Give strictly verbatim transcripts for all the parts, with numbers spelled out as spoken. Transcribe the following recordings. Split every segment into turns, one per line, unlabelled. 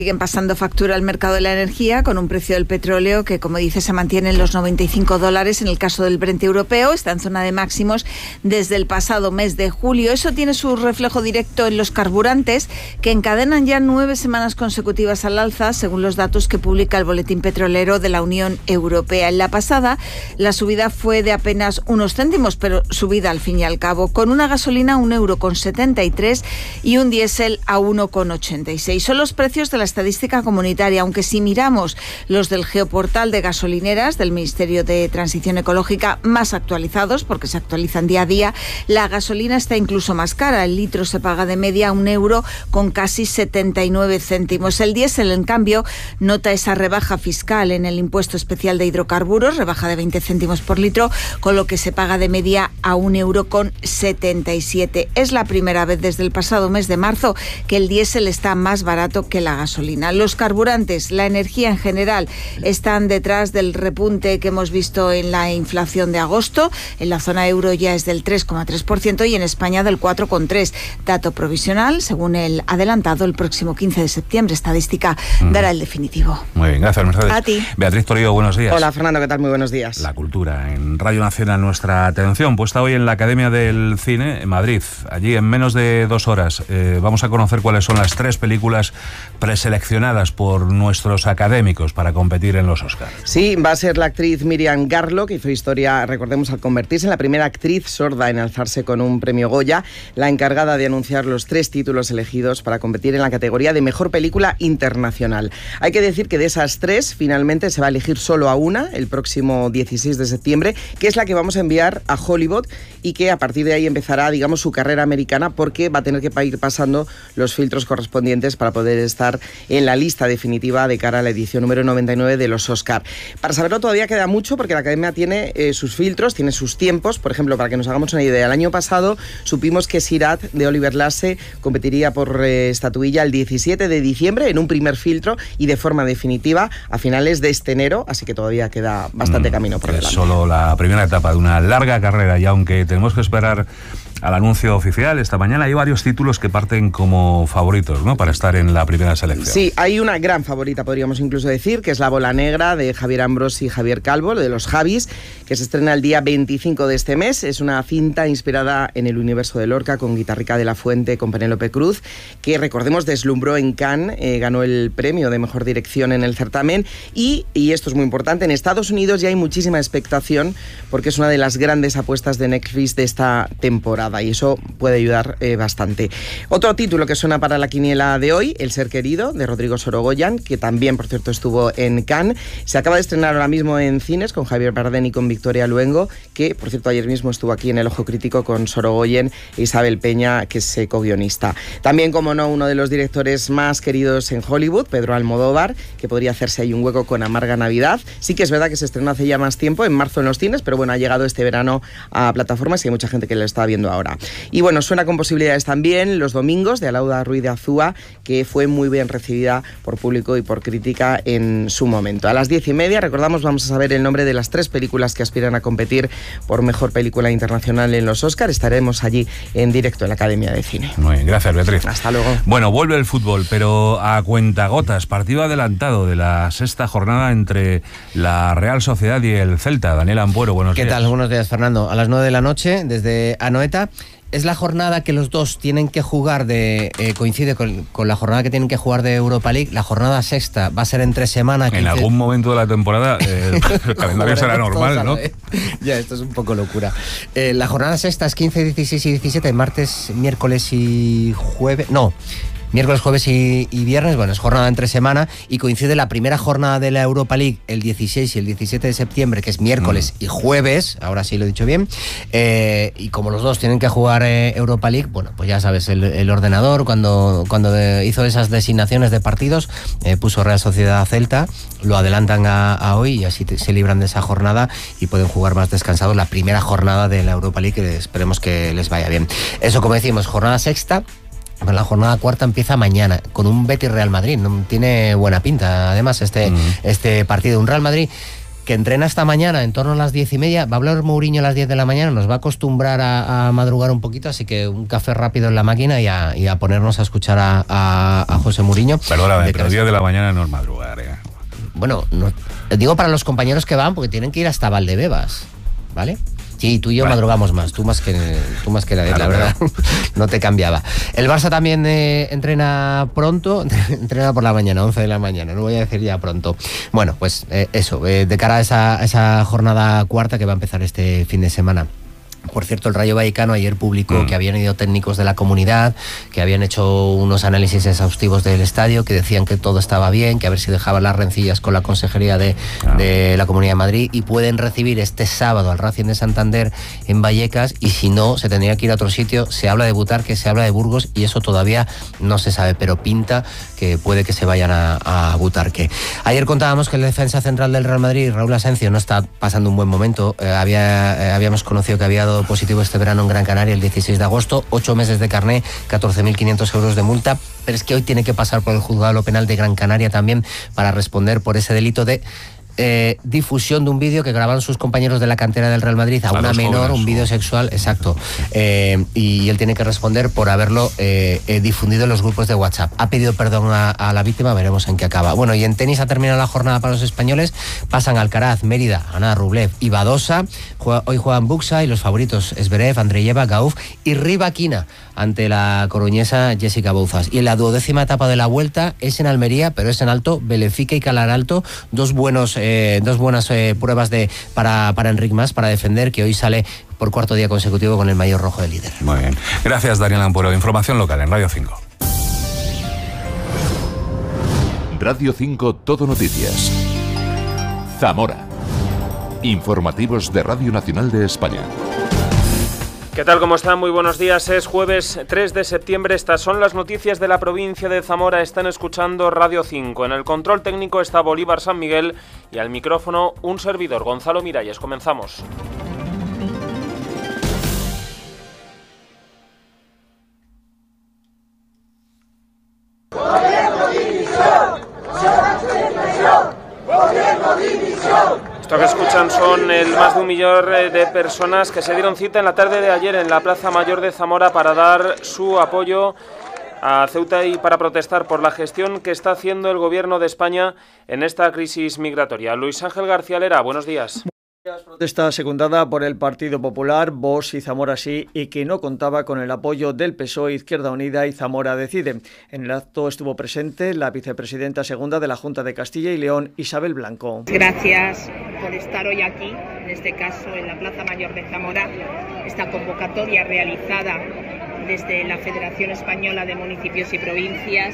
Siguen pasando factura al mercado de la energía con un precio del petróleo que, como dice, se mantiene en los noventa y cinco dólares. En el caso del Brent europeo está en zona de máximos desde el pasado mes de julio. Eso tiene su reflejo directo en los carburantes, que encadenan ya nueve semanas consecutivas al alza, según los datos que publica el Boletín Petrolero de la Unión Europea. En la pasada, la subida fue de apenas unos céntimos, pero subida al fin y al cabo, con una gasolina a un euro con setenta y tres y un diésel a uno con ochenta y seis. Son los precios de las estadística comunitaria, aunque si miramos los del Geoportal de gasolineras del Ministerio de Transición Ecológica, más actualizados, porque se actualizan día a día, la gasolina está incluso más cara. El litro se paga de media un euro con casi setenta y nueve céntimos. El diésel, en cambio, nota esa rebaja fiscal en el impuesto especial de hidrocarburos, rebaja de veinte céntimos por litro, con lo que se paga de media a un euro con setenta y siete. Es la primera vez desde el pasado mes de marzo que el diésel está más barato que la gasolina. Los carburantes, la energía en general, están detrás del repunte que hemos visto en la inflación de agosto. En la zona euro ya es del tres coma tres por ciento y en España del cuatro coma tres por ciento. Dato provisional, según el adelantado, el próximo quince de septiembre. Estadística mm. dará el definitivo.
Muy bien, gracias, Mercedes.
A ti.
Beatriz Torío, buenos días.
Hola, Fernando, ¿qué tal? Muy buenos días.
La cultura en Radio Nacional, nuestra atención puesta hoy en la Academia del Cine en Madrid. Allí, en menos de dos horas, eh, vamos a conocer cuáles son las tres películas preseleccionadas por nuestros académicos para competir en los Oscars.
Sí, va a ser la actriz Miriam Garlock, que hizo historia, recordemos, al convertirse en la primera actriz sorda en alzarse con un premio Goya, la encargada de anunciar los tres títulos elegidos para competir en la categoría de Mejor Película Internacional. Hay que decir que de esas tres, finalmente se va a elegir solo a una, el próximo dieciséis de septiembre, que es la que vamos a enviar a Hollywood y que a partir de ahí empezará, digamos, su carrera americana, porque va a tener que ir pasando los filtros correspondientes para poder estar en la lista definitiva de cara a la edición número noventa y nueve de los Oscar. Para saberlo todavía queda mucho, porque la Academia tiene eh, sus filtros, tiene sus tiempos. Por ejemplo, para que nos hagamos una idea, el año pasado supimos que Sirat, de Oliver Lasse, competiría por eh, estatuilla el diecisiete de diciembre en un primer filtro y de forma definitiva a finales de este enero, así que todavía queda bastante mm, camino por delante.
Es solo la primera etapa de una larga carrera, y aunque tenemos que esperar al anuncio oficial esta mañana, hay varios títulos que parten como favoritos, ¿no?, para estar en la primera selección.
Sí, hay una gran favorita, podríamos incluso decir, que es La Bola Negra, de Javier Ambrosi y Javier Calvo, de los Javis, que se estrena el día veinticinco de este mes. Es una cinta inspirada en el universo de Lorca, con Guitarrica de la Fuente, con Penélope Cruz, que, recordemos, deslumbró en Cannes, eh, ganó el premio de Mejor Dirección en el certamen, y, y esto es muy importante, en Estados Unidos ya hay muchísima expectación, porque es una de las grandes apuestas de Netflix de esta temporada, y eso puede ayudar eh, bastante. Otro título que suena para la quiniela de hoy, El Ser Querido, de Rodrigo Sorogoyan, que también, por cierto, estuvo en Cannes. Se acaba de estrenar ahora mismo en cines con Javier Bardem y con Victoria Luengo, que, por cierto, ayer mismo estuvo aquí en El Ojo Crítico con Sorogoyen e Isabel Peña, que es co-guionista. También, como no, uno de los directores más queridos en Hollywood, Pedro Almodóvar, que podría hacerse ahí un hueco con Amarga Navidad. Sí que es verdad que se estrenó hace ya más tiempo, en marzo en los cines, pero bueno, ha llegado este verano a plataformas y hay mucha gente que lo está viendo ahora. Y bueno, suena con posibilidades también Los Domingos, de Alauda Ruiz de Azúa, que fue muy bien recibida por público y por crítica en su momento. A las diez y media, recordamos, vamos a saber el nombre de las tres películas que aspiran a competir por Mejor Película Internacional en los Oscar. Estaremos allí en directo en la Academia de Cine.
Muy bien, gracias, Beatriz.
Hasta luego.
Bueno, vuelve el fútbol, pero a cuentagotas. Partido adelantado de la sexta jornada entre la Real Sociedad y el Celta. Daniel Ampuero, buenos
días.
días.
¿Qué tal? Buenos días, Fernando. A las nueve de la noche, desde Anoeta. Es la jornada que los dos tienen que jugar de... Eh, coincide con, con la jornada que tienen que jugar de Europa League. La jornada sexta va a ser entre semana...
En quince... algún momento de la temporada eh, el calendario será normal, ¿no?
Ya, esto es un poco locura. Eh, la jornada sexta es quince, dieciséis y diecisiete, martes, miércoles y jueves... No... Miércoles, jueves y, y viernes, bueno, es jornada entre semana y coincide la primera jornada de la Europa League el dieciséis y el diecisiete de septiembre, que es miércoles mm. y jueves, ahora sí lo he dicho bien, eh, y como los dos tienen que jugar eh, Europa League, bueno, pues ya sabes, el, el ordenador cuando, cuando de, hizo esas designaciones de partidos, eh, puso Real Sociedad Celta, lo adelantan a, a hoy y así te, se libran de esa jornada y pueden jugar más descansados la primera jornada de la Europa League, que esperemos que les vaya bien. Eso, como decimos, jornada sexta. La jornada cuarta empieza mañana con un Betis Real Madrid. Tiene buena pinta, además, este, mm. este partido. Un Real Madrid que entrena esta mañana en torno a las diez y media. Va a hablar Mourinho a las diez de la mañana, nos va a acostumbrar a, a madrugar un poquito, así que un café rápido en la máquina y a, y a ponernos a escuchar a, a, a José Mourinho.
Perdóname, pero diez de la mañana no es madrugar, ¿eh?
Bueno, no, digo para los compañeros que van, porque tienen que ir hasta Valdebebas, ¿vale? Sí, tú y yo bueno. madrugamos más, tú más que, tú más que nadie, claro, la verdad, claro. No te cambiaba. El Barça también eh, entrena pronto, entrena por la mañana, once de la mañana, no voy a decir ya pronto. Bueno, pues eh, eso, eh, de cara a esa, a esa jornada cuarta que va a empezar este fin de semana. Por cierto, el Rayo Vallecano ayer publicó mm. que habían ido técnicos de la comunidad, que habían hecho unos análisis exhaustivos del estadio, que decían que todo estaba bien, que a ver si dejaban las rencillas con la Consejería de, ah. de la Comunidad de Madrid, y pueden recibir este sábado al Racing de Santander en Vallecas, y si no, se tendría que ir a otro sitio. Se habla de Butarque, se habla de Burgos, y eso todavía no se sabe, pero pinta que puede que se vayan a, a Butarque. Ayer contábamos que el defensa central del Real Madrid, Raúl Asencio, no está pasando un buen momento. Eh, había, eh, habíamos conocido que había dado positivo este verano en Gran Canaria el dieciséis de agosto, ocho meses de carné, catorce mil quinientos euros de multa, pero es que hoy tiene que pasar por el juzgado penal de Gran Canaria también para responder por ese delito de Eh, difusión de un vídeo que grabaron sus compañeros de la cantera del Real Madrid a, a una menor, jóvenes, un vídeo sexual, exacto, eh, y él tiene que responder por haberlo eh, eh, difundido en los grupos de WhatsApp. Ha pedido perdón a, a la víctima, veremos en qué acaba. Bueno, y en tenis ha terminado la jornada para los españoles, pasan Alcaraz, Mérida, Ana Rublev y Badosa. Juega, hoy juegan Buxa y los favoritos Zverev, Andreyeva, Gauff y Rivaquina ante la coruñesa Jessica Bouzas. Y en la duodécima etapa de la Vuelta es en Almería, pero es en alto, Belefica y Calaralto, dos buenos eh, dos buenas eh, pruebas de para, para Enric Mas, para defender, que hoy sale por cuarto día consecutivo con el maillot rojo de líder.
Muy bien. Gracias, Daniel Ampuero. Información local en Radio cinco.
Radio cinco Todo Noticias. Zamora. Informativos de Radio Nacional de España.
¿Qué tal? ¿Cómo están? Muy buenos días. Es jueves tres de septiembre. Estas son las noticias de la provincia de Zamora. Están escuchando Radio cinco. En el control técnico está Bolívar San Miguel y al micrófono un servidor, Gonzalo Miralles. Comenzamos.
¡Gobierno dimisión! ¡Gobierno dimisión!
Esto que escuchan son el más de un millón de personas que se dieron cita en la tarde de ayer en la Plaza Mayor de Zamora para dar su apoyo a Ceuta y para protestar por la gestión que está haciendo el Gobierno de España en esta crisis migratoria. Luis Ángel García Lera, buenos días.
Protesta secundada por el Partido Popular, Vox y Zamora Sí, y que no contaba con el apoyo del P S O E, Izquierda Unida y Zamora Decide. En el acto estuvo presente la vicepresidenta segunda de la Junta de Castilla y León, Isabel Blanco.
Gracias por estar hoy aquí, en este caso en la Plaza Mayor de Zamora, esta convocatoria realizada desde la Federación Española de Municipios y Provincias,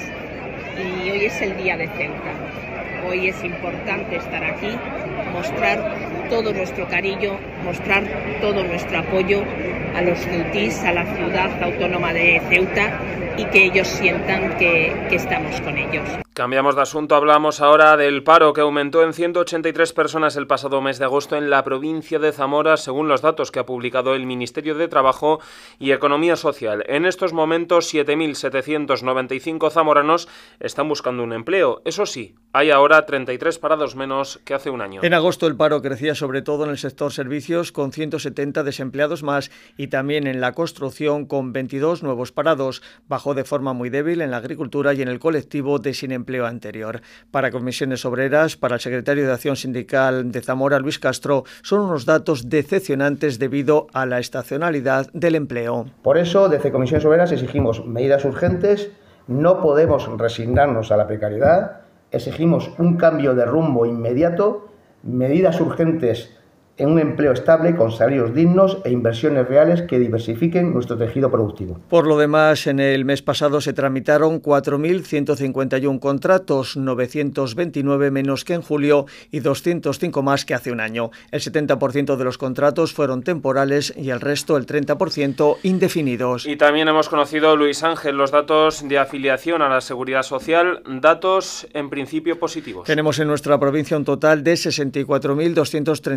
y hoy es el día de Ceuta. Hoy es importante estar aquí, mostrar todo nuestro cariño, mostrar todo nuestro apoyo a los ceutís, a la ciudad autónoma de Ceuta, y que ellos sientan que, que estamos con ellos.
Cambiamos de asunto, hablamos ahora del paro, que aumentó en ciento ochenta y tres personas el pasado mes de agosto en la provincia de Zamora, según los datos que ha publicado el Ministerio de Trabajo y Economía Social. En estos momentos, siete mil setecientos noventa y cinco zamoranos están buscando un empleo. Eso sí, hay ahora treinta y tres parados menos que hace un año.
En agosto el paro crecía sobre todo en el sector servicios, con ciento setenta desempleados más, y también en la construcción, con veintidós nuevos parados. Bajó de forma muy débil en la agricultura y en el colectivo de sin empleo anterior. Para Comisiones Obreras, para el secretario de Acción Sindical de Zamora, Luis Castro, son unos datos decepcionantes debido a la estacionalidad del empleo.
Por eso, desde Comisiones Obreras exigimos medidas urgentes, no podemos resignarnos a la precariedad, exigimos un cambio de rumbo inmediato, medidas urgentes en un empleo estable con salarios dignos e inversiones reales que diversifiquen nuestro tejido productivo.
Por lo demás, en el mes pasado se tramitaron cuatro mil ciento cincuenta y uno contratos, novecientos veintinueve menos que en julio y doscientos cinco más que hace un año. El setenta por ciento de los contratos fueron temporales y el resto, el treinta por ciento, indefinidos.
Y también hemos conocido, Luis Ángel, los datos de afiliación a la Seguridad Social, datos en principio positivos.
Tenemos en nuestra provincia un total de sesenta y cuatro mil doscientos treinta y uno afiliados,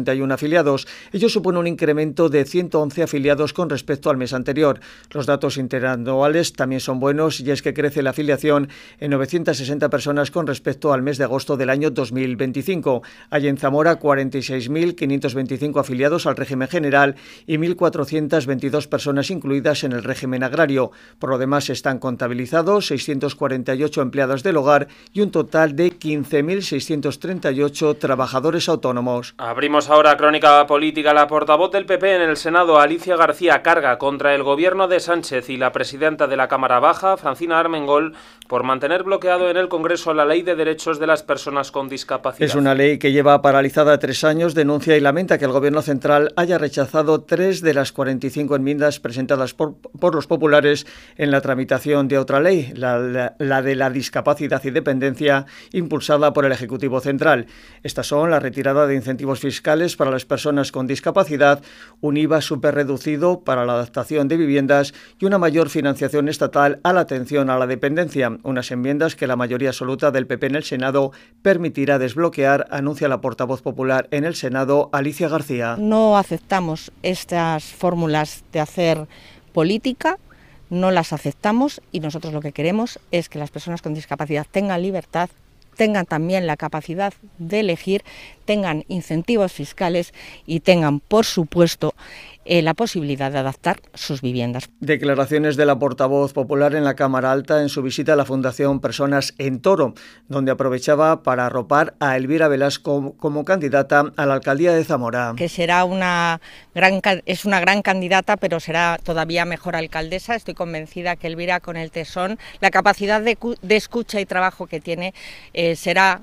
afiliados. Ello supone un incremento de ciento once afiliados con respecto al mes anterior. Los datos interanuales también son buenos y es que crece la afiliación en novecientas sesenta personas con respecto al mes de agosto del año dos mil veinticinco. Hay en Zamora cuarenta y seis mil quinientos veinticinco afiliados al régimen general y mil cuatrocientas veintidós personas incluidas en el régimen agrario. Por lo demás están contabilizados seiscientos cuarenta y ocho empleados del hogar y un total de quince mil seiscientos treinta y ocho trabajadores autónomos.
Abrimos ahora crónica política. La portavoz del P P en el Senado, Alicia García, carga contra el gobierno de Sánchez y la presidenta de la Cámara Baja, Francina Armengol, por mantener bloqueado en el Congreso la Ley de Derechos de las Personas con Discapacidad.
Es una ley que lleva paralizada tres años, denuncia y lamenta que el Gobierno central haya rechazado tres de las cuarenta y cinco enmiendas presentadas por, por los populares en la tramitación de otra ley, la, la, la de la discapacidad y dependencia, impulsada por el Ejecutivo Central. Estas son la retirada de incentivos fiscales para las personas con discapacidad, un I V A superreducido para la adaptación de viviendas y una mayor financiación estatal a la atención a la dependencia. Unas enmiendas que la mayoría absoluta del P P en el Senado permitirá desbloquear, anuncia la portavoz popular en el Senado, Alicia García.
No aceptamos estas fórmulas de hacer política, no las aceptamos y nosotros lo que queremos es que las personas con discapacidad tengan libertad, tengan también la capacidad de elegir, tengan incentivos fiscales y tengan, por supuesto, eh, la posibilidad de adaptar sus viviendas.
Declaraciones de la portavoz popular en la Cámara Alta en su visita a la Fundación Personas en Toro, donde aprovechaba para arropar a Elvira Velasco como candidata a la alcaldía de Zamora.
Que será una gran, es una gran candidata, pero será todavía mejor alcaldesa. Estoy convencida que Elvira, con el tesón, la capacidad de, de escucha y trabajo que tiene, eh, será,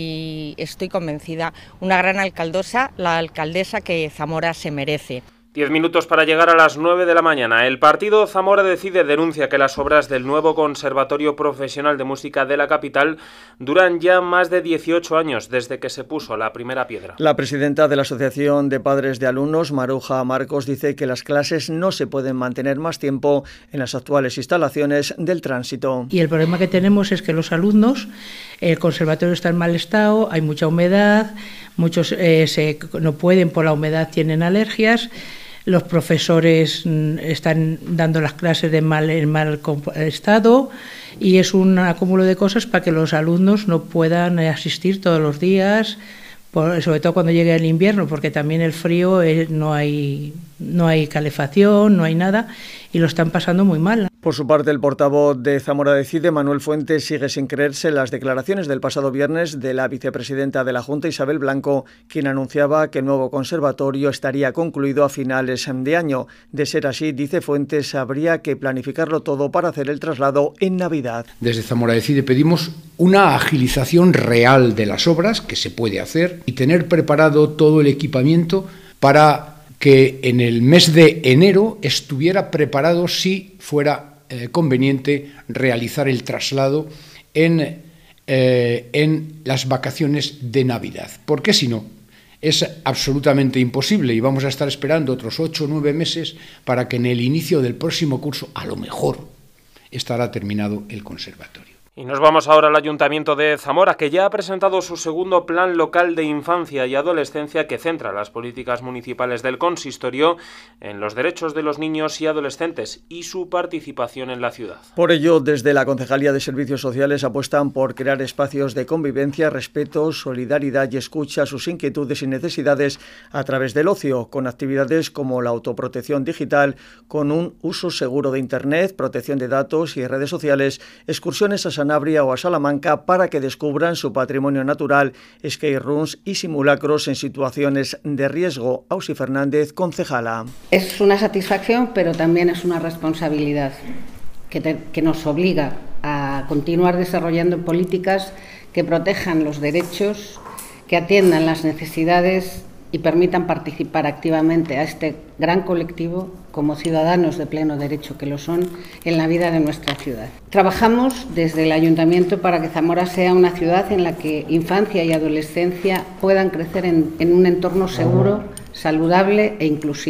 y estoy convencida, una gran alcaldesa, la alcaldesa que Zamora se merece.
Diez minutos para llegar a las nueve de la mañana. El partido Zamora Decide denuncia que las obras del nuevo Conservatorio Profesional de Música de la capital duran ya más de dieciocho años desde que se puso la primera piedra.
La presidenta de la Asociación de Padres de Alumnos, Maruja Marcos, dice que las clases no se pueden mantener más tiempo en las actuales instalaciones del tránsito.
Y el problema que tenemos es que los alumnos, el conservatorio está en mal estado, hay mucha humedad, muchos eh, se, no pueden por la humedad, tienen alergias. Los profesores están dando las clases de mal, en mal estado y es un acúmulo de cosas para que los alumnos no puedan asistir todos los días, por, sobre todo cuando llegue el invierno, porque también el frío eh, no hay, no hay calefacción, no hay nada y lo están pasando muy mal.
Por su parte, el portavoz de Zamora Decide, Manuel Fuentes, sigue sin creerse las declaraciones del pasado viernes de la vicepresidenta de la Junta, Isabel Blanco, quien anunciaba que el nuevo conservatorio estaría concluido a finales de año. De ser así, dice Fuentes, habría que planificarlo todo para hacer el traslado en Navidad.
Desde Zamora Decide pedimos una agilización real de las obras, que se puede hacer, y tener preparado todo el equipamiento para que en el mes de enero estuviera preparado si fuera eh, conveniente realizar el traslado en, eh, en las vacaciones de Navidad. Porque si no, es absolutamente imposible y vamos a estar esperando otros ocho o nueve meses para que en el inicio del próximo curso, a lo mejor, estará terminado el conservatorio.
Y nos vamos ahora al Ayuntamiento de Zamora, que ya ha presentado su segundo Plan Local de Infancia y Adolescencia que centra las políticas municipales del consistorio en los derechos de los niños y adolescentes y su participación en la ciudad.
Por ello, desde la Concejalía de Servicios Sociales apuestan por crear espacios de convivencia, respeto, solidaridad y escucha a sus inquietudes y necesidades a través del ocio, con actividades como la autoprotección digital, con un uso seguro de Internet, protección de datos y redes sociales, excursiones a Sanabria o a Salamanca para que descubran su patrimonio natural, skate rooms y simulacros en situaciones de riesgo. Ausi Fernández, concejala.
Es una satisfacción, pero también es una responsabilidad que, te, que nos obliga a continuar desarrollando políticas que protejan los derechos, que atiendan las necesidades y permitan participar activamente a este gran colectivo como ciudadanos de pleno derecho que lo son en la vida de nuestra ciudad. Trabajamos desde el Ayuntamiento para que Zamora sea una ciudad en la que infancia y adolescencia puedan crecer en, en un entorno seguro, saludable e inclusivo.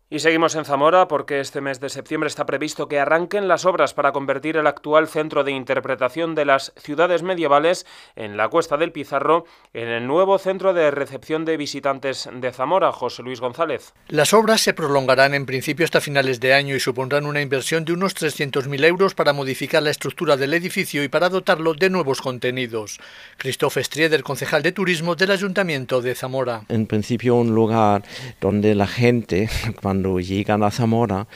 Y seguimos en Zamora porque este mes de septiembre está previsto que arranquen las obras para convertir el actual centro de interpretación de las ciudades medievales en la Cuesta del Pizarro en el nuevo centro de recepción de visitantes de Zamora. José Luis González.
Las obras se prolongarán en principio hasta finales de año y supondrán una inversión de unos trescientos mil euros para modificar la estructura del edificio y para dotarlo de nuevos contenidos. Christophe Strieder, concejal de Turismo del Ayuntamiento de Zamora.
En principio un lugar donde la gente, cuando llegan a Zamora,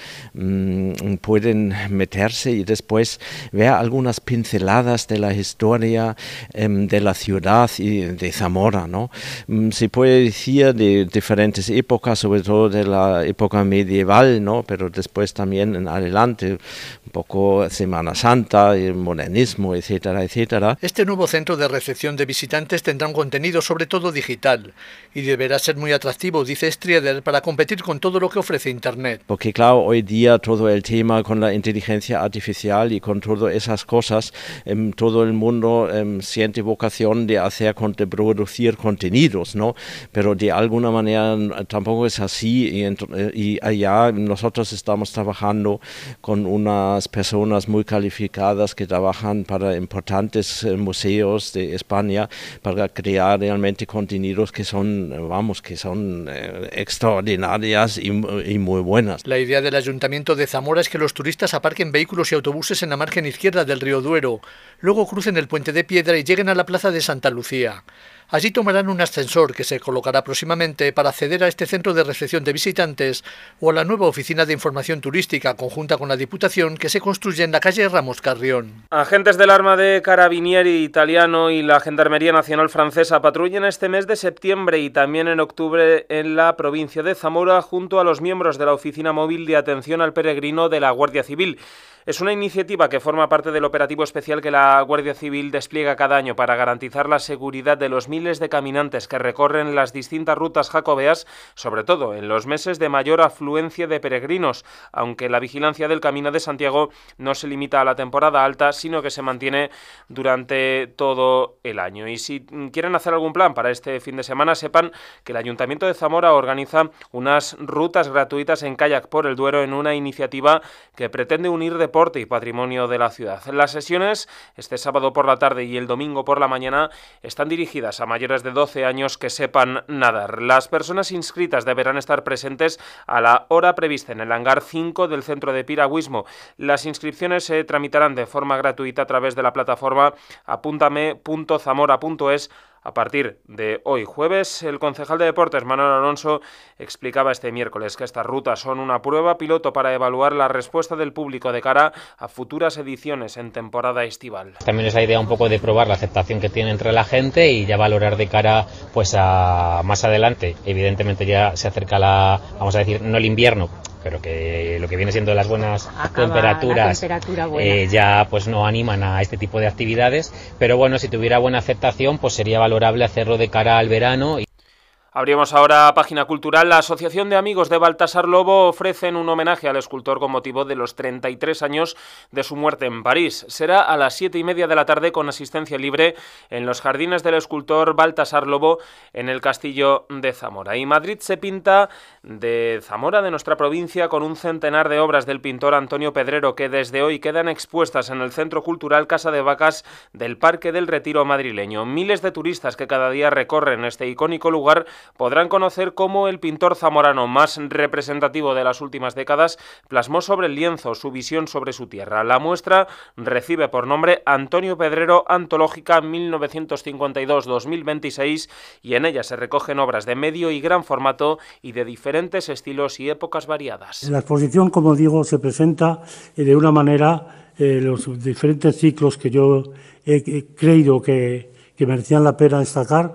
mmm, pueden meterse y después ver algunas pinceladas de la historia eh, de la ciudad y de Zamora, ¿no? Mm, se puede decir de diferentes épocas, sobre todo de la época medieval, ¿no? Pero después también en adelante, un poco Semana Santa, el modernismo, etcétera, etcétera.
Este nuevo centro de recepción de visitantes tendrá un contenido sobre todo digital y deberá ser muy atractivo, dice Strieder, para competir con todo lo que ofrece Internet.
Porque claro, hoy día todo el tema con la inteligencia artificial y con todas esas cosas, eh, todo el mundo eh, siente vocación de hacer, de producir contenidos, ¿no? Pero de alguna manera tampoco es así y, y allá nosotros estamos trabajando con unas personas muy calificadas que trabajan para importantes eh, museos de España para crear realmente contenidos que son, vamos, que son eh, extraordinarias y, y muy buenas.
La idea del Ayuntamiento de Zamora es que los turistas aparquen vehículos y autobuses en la margen izquierda del río Duero, luego crucen el puente de piedra y lleguen a la plaza de Santa Lucía. Allí tomarán un ascensor que se colocará próximamente para acceder a este centro de recepción de visitantes o a la nueva oficina de información turística conjunta con la Diputación que se construye en la calle Ramos Carrión.
Agentes del Arma de Carabinieri italiano y la Gendarmería Nacional francesa patrullan este mes de septiembre y también en octubre en la provincia de Zamora junto a los miembros de la Oficina Móvil de Atención al Peregrino de la Guardia Civil. Es una iniciativa que forma parte del operativo especial que la Guardia Civil despliega cada año para garantizar la seguridad de los miles de caminantes que recorren las distintas rutas jacobeas, sobre todo en los meses de mayor afluencia de peregrinos, aunque la vigilancia del Camino de Santiago no se limita a la temporada alta, sino que se mantiene durante todo el año. Y si quieren hacer algún plan para este fin de semana, sepan que el Ayuntamiento de Zamora organiza unas rutas gratuitas en kayak por el Duero en una iniciativa que pretende unir deporte y patrimonio de la ciudad. Las sesiones, este sábado por la tarde y el domingo por la mañana, están dirigidas a mayores de doce años que sepan nadar. Las personas inscritas deberán estar presentes a la hora prevista en el hangar cinco del Centro de Piragüismo. Las inscripciones se tramitarán de forma gratuita a través de la plataforma apúntame punto zamora punto es. A partir de hoy jueves, el concejal de Deportes, Manuel Alonso, explicaba este miércoles que estas rutas son una prueba piloto para evaluar la respuesta del público de cara a futuras ediciones en temporada estival.
También es la idea un poco de probar la aceptación que tiene entre la gente y ya valorar de cara pues a más adelante. Evidentemente ya se acerca la, vamos a decir, no el invierno, pero que lo que viene siendo las buenas Acaba temperaturas temperatura eh, ya pues no animan a este tipo de actividades, pero bueno, si tuviera buena aceptación pues sería valorable hacerlo de cara al verano.
Abrimos ahora página cultural. La Asociación de Amigos de Baltasar Lobo ofrecen un homenaje al escultor con motivo de los treinta y tres años de su muerte en París. Será a las siete y media de la tarde con asistencia libre en los jardines del escultor Baltasar Lobo en el Castillo de Zamora. Y Madrid se pinta de Zamora, de nuestra provincia, con un centenar de obras del pintor Antonio Pedrero que desde hoy quedan expuestas en el Centro Cultural Casa de Vacas del Parque del Retiro madrileño. Miles de turistas que cada día recorren este icónico lugar podrán conocer cómo el pintor zamorano más representativo de las últimas décadas plasmó sobre el lienzo su visión sobre su tierra. La muestra recibe por nombre Antonio Pedrero Antológica mil novecientos cincuenta y dos a dos mil veintiséis y en ella se recogen obras de medio y gran formato y de diferentes estilos y épocas variadas.
La exposición, como digo, se presenta de una manera eh, los diferentes ciclos que yo he creído que, que merecían la pena destacar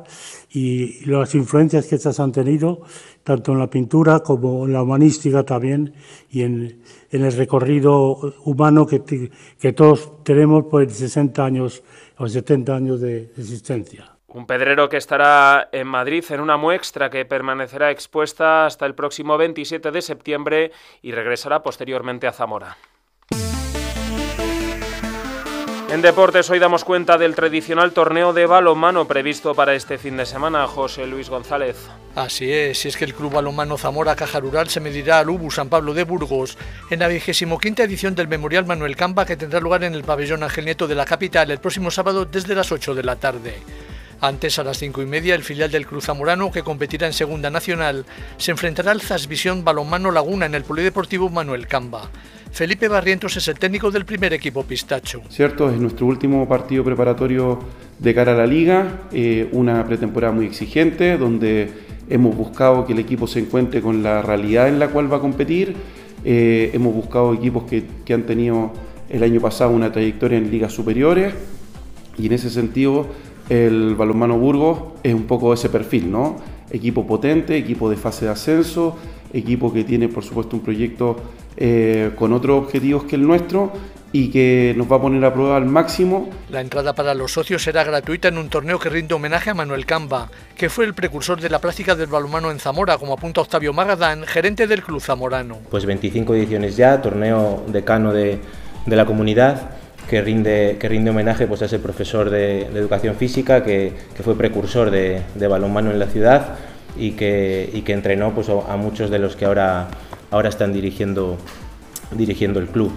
y las influencias que estas han tenido, tanto en la pintura como en la humanística también, y en, en el recorrido humano que, que todos tenemos por sesenta años o setenta años de existencia.
Un Pedrero que estará en Madrid en una muestra que permanecerá expuesta hasta el próximo veintisiete de septiembre y regresará posteriormente a Zamora. En deportes hoy damos cuenta del tradicional torneo de balonmano previsto para este fin de semana. José Luis González.
Así es, y es que el Club Balonmano Zamora Caja Rural se medirá al U B U San Pablo de Burgos en la vigésimo quinta edición del Memorial Manuel Camba, que tendrá lugar en el pabellón Ángel Nieto de la capital el próximo sábado desde las ocho de la tarde. Antes, a las cinco y media, el filial del Club Zamorano, que competirá en Segunda Nacional, se enfrentará al Zasvisión Balonmano Laguna en el Polideportivo Manuel Camba. Felipe Barrientos es el técnico del primer equipo Pistacho.
Cierto, es nuestro último partido preparatorio de cara a la liga, eh, una pretemporada muy exigente, donde hemos buscado que el equipo se encuentre con la realidad en la cual va a competir. Eh, hemos buscado equipos que, que han tenido el año pasado una trayectoria en ligas superiores, y en ese sentido el Balonmano Burgos es un poco ese perfil, ¿no? Equipo potente, equipo de fase de ascenso, equipo que tiene por supuesto un proyecto eh, con otros objetivos que el nuestro y que nos va a poner a prueba al máximo.
La entrada para los socios será gratuita en un torneo que rinde homenaje a Manuel Camba, que fue el precursor de la práctica del balonmano en Zamora, como apunta Octavio Magadán, gerente del Club Zamorano.
Pues veinticinco ediciones ya, torneo decano de, de la comunidad, que rinde, que rinde homenaje pues, a ese profesor de, de educación física que, que fue precursor de, de balonmano en la ciudad y que, y que entrenó pues, a muchos de los que ahora, ahora están dirigiendo, dirigiendo el club.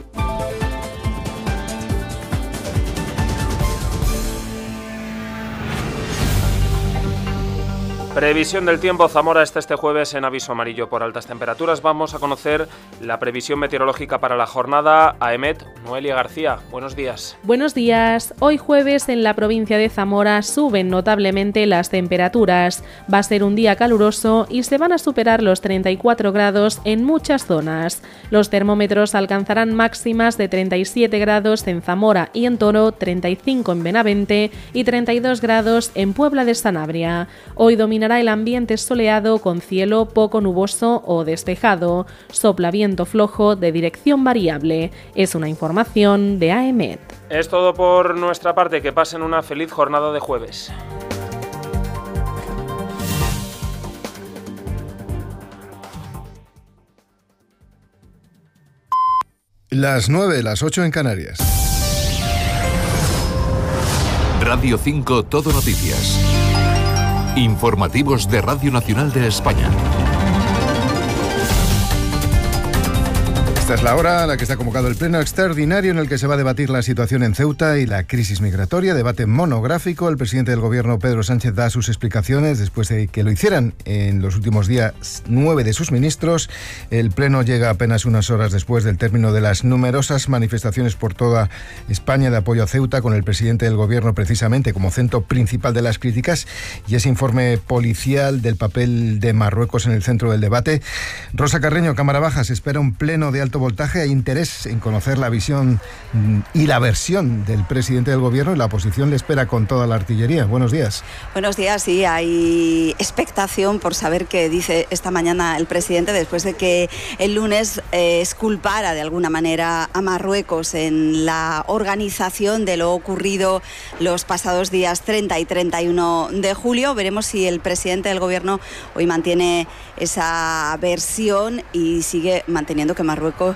Previsión del tiempo. Zamora está este jueves en aviso amarillo por altas temperaturas. Vamos a conocer la previsión meteorológica para la jornada. A EMET, Noelia García, buenos días.
Buenos días. Hoy jueves en la provincia de Zamora suben notablemente las temperaturas. Va a ser un día caluroso y se van a superar los treinta y cuatro grados en muchas zonas. Los termómetros alcanzarán máximas de treinta y siete grados en Zamora y en Toro, treinta y cinco en Benavente y treinta y dos grados en Puebla de Sanabria. Hoy dominará el ambiente soleado con cielo poco nuboso o despejado. Sopla viento flojo de dirección variable. Es una información de A E M E T.
Es todo por nuestra parte. Que pasen una feliz jornada de jueves.
Las nueve, las ocho en Canarias.
Radio cinco Todo Noticias. Informativos de Radio Nacional de España.
Esta es la hora a la que está convocado el pleno extraordinario en el que se va a debatir la situación en Ceuta y la crisis migratoria. Debate monográfico. El presidente del gobierno, Pedro Sánchez, da sus explicaciones después de que lo hicieran en los últimos días nueve de sus ministros. El pleno llega apenas unas horas después del término de las numerosas manifestaciones por toda España de apoyo a Ceuta, con el presidente del gobierno precisamente como centro principal de las críticas, y ese informe policial del papel de Marruecos en el centro del debate. Rosa Carreño, Cámara Baja, se espera un pleno de alto voltaje. Hay interés en conocer la visión y la versión del presidente del gobierno, y la oposición le espera con toda la artillería. Buenos días.
Buenos días, sí, hay expectación por saber qué dice esta mañana el presidente después de que el lunes eh, exculpara de alguna manera a Marruecos en la organización de lo ocurrido los pasados días treinta y treinta y uno de julio. Veremos si el presidente del gobierno hoy mantiene esa versión y sigue manteniendo que Marruecos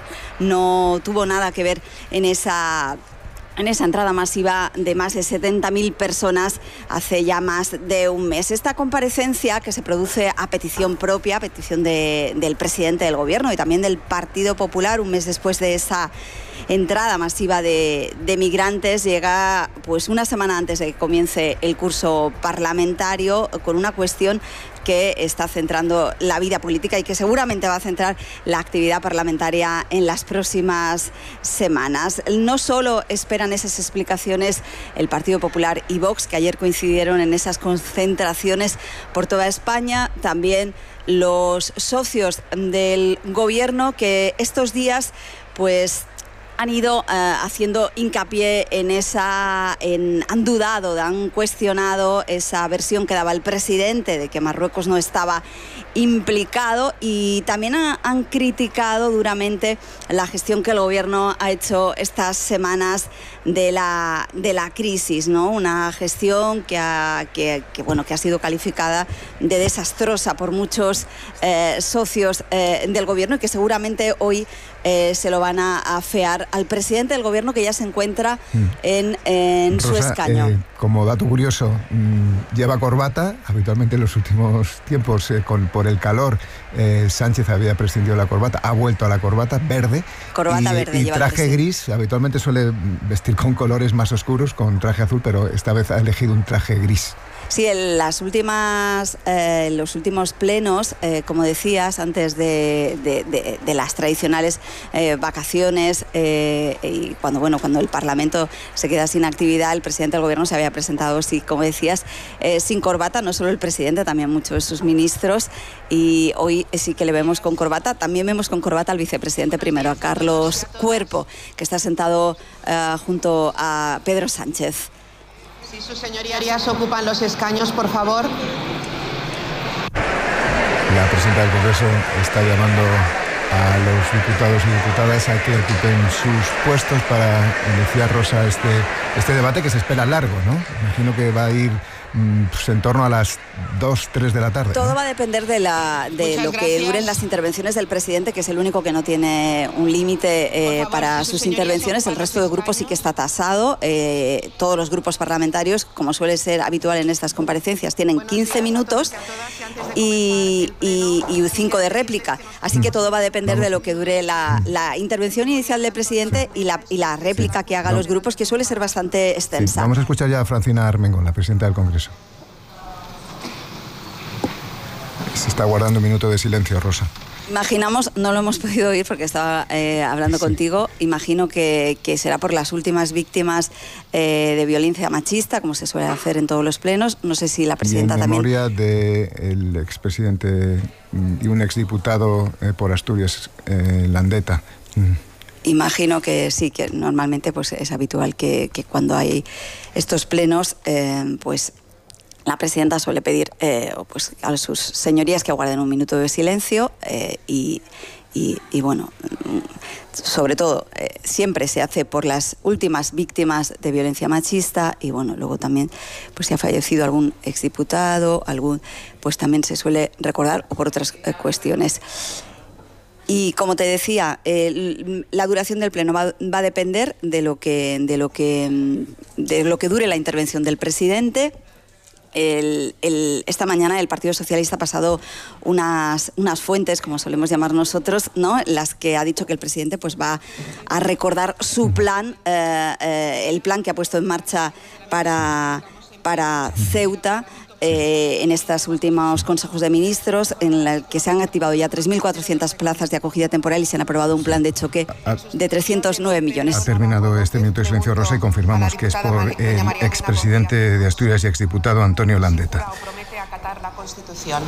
no tuvo nada que ver en esa en esa entrada masiva de más de setenta mil personas hace ya más de un mes. Esta comparecencia, que se produce a petición propia, a petición de, del presidente del gobierno y también del Partido Popular, un mes después de esa entrada masiva de, de migrantes, llega pues una semana antes de que comience el curso parlamentario, con una cuestión que está centrando la vida política y que seguramente va a centrar la actividad parlamentaria en las próximas semanas. No solo esperan esas explicaciones el Partido Popular y Vox, que ayer coincidieron en esas concentraciones por toda España, también los socios del gobierno, que estos días pues han ido uh, haciendo hincapié en esa, en, han dudado, han cuestionado esa versión que daba el presidente de que Marruecos no estaba implicado, y también ha, han criticado duramente la gestión que el gobierno ha hecho estas semanas de la, de la crisis, ¿no? Una gestión que ha, que, que, bueno, que ha sido calificada de desastrosa por muchos eh, socios eh, del Gobierno y que seguramente hoy eh, se lo van a afear al presidente del Gobierno, que ya se encuentra mm. en, en
Rosa,
su escaño.
Eh, como dato curioso, mmm, lleva corbata. Habitualmente en los últimos tiempos, eh, con, por el calor, eh, Sánchez había prescindido de la corbata, ha vuelto a la corbata verde.
Corbata
y,
verde.
Y
lleva
traje gris. Habitualmente suele vestir con colores más oscuros, con traje azul, pero esta vez ha elegido un traje gris.
Sí, en las últimas, eh, los últimos plenos, eh, como decías, antes de, de, de, de las tradicionales eh, vacaciones eh, y cuando, bueno, cuando el Parlamento se queda sin actividad, el presidente del Gobierno se había presentado, sí, como decías, eh, sin corbata, no solo el presidente, también muchos de sus ministros, y hoy sí que le vemos con corbata. También vemos con corbata al vicepresidente primero, a Carlos Cuerpo, que está sentado eh, junto a Pedro Sánchez.
Si sus señorías ocupan los escaños, por favor.
La presidenta del Congreso está llamando a los diputados y diputadas a que ocupen sus puestos para iniciar, Rosa, este, este debate que se espera largo, ¿no? Imagino que va a ir pues en torno a las dos, tres de la tarde.
Todo
¿no?
va a depender de, la, de lo que duren las intervenciones del presidente, que es el único que no tiene un límite eh, para sus intervenciones. El resto de grupos sí que está tasado. Eh, todos los grupos parlamentarios, como suele ser habitual en estas comparecencias, tienen quince minutos y, y, y cinco de réplica. Así que todo va a depender de lo que dure la, la intervención inicial del presidente y la, y la réplica sí. que hagan no. los grupos, que suele ser bastante extensa.
Sí. Vamos a escuchar ya a Francina Armengol, la presidenta del Congreso. Se está guardando un minuto de silencio, Rosa.
Imaginamos, no lo hemos podido oír porque estaba eh, hablando sí. contigo, imagino que, que será por las últimas víctimas eh, de violencia machista, como se suele hacer en todos los plenos. No sé si la presidenta también...
Y en memoria del expresidente y un exdiputado eh, por Asturias, eh, Landeta. Mm.
Imagino que sí, que normalmente pues, es habitual que, que cuando hay estos plenos, eh, pues... la presidenta suele pedir eh, pues, a sus señorías que guarden un minuto de silencio eh, y, y, y, bueno, sobre todo, eh, siempre se hace por las últimas víctimas de violencia machista y, bueno, luego también, pues si ha fallecido algún exdiputado, algún, pues también se suele recordar o por otras eh, cuestiones. Y como te decía, eh, la duración del pleno va, va a depender de lo que, de lo que, de lo que dure la intervención del presidente. El, el, esta mañana el Partido Socialista ha pasado unas, unas fuentes, como solemos llamar nosotros, ¿no? Las que ha dicho que el presidente pues, va a recordar su plan, eh, eh, el plan que ha puesto en marcha para, para Ceuta. Eh, en estos últimos consejos de ministros, en el que se han activado ya tres mil cuatrocientas plazas de acogida temporal y se han aprobado un plan de choque de trescientos nueve millones.
Ha terminado este minuto de silencio, Rosa, y confirmamos que es por el expresidente de Asturias y exdiputado Antonio Landeta.
¿Promete acatar la Constitución?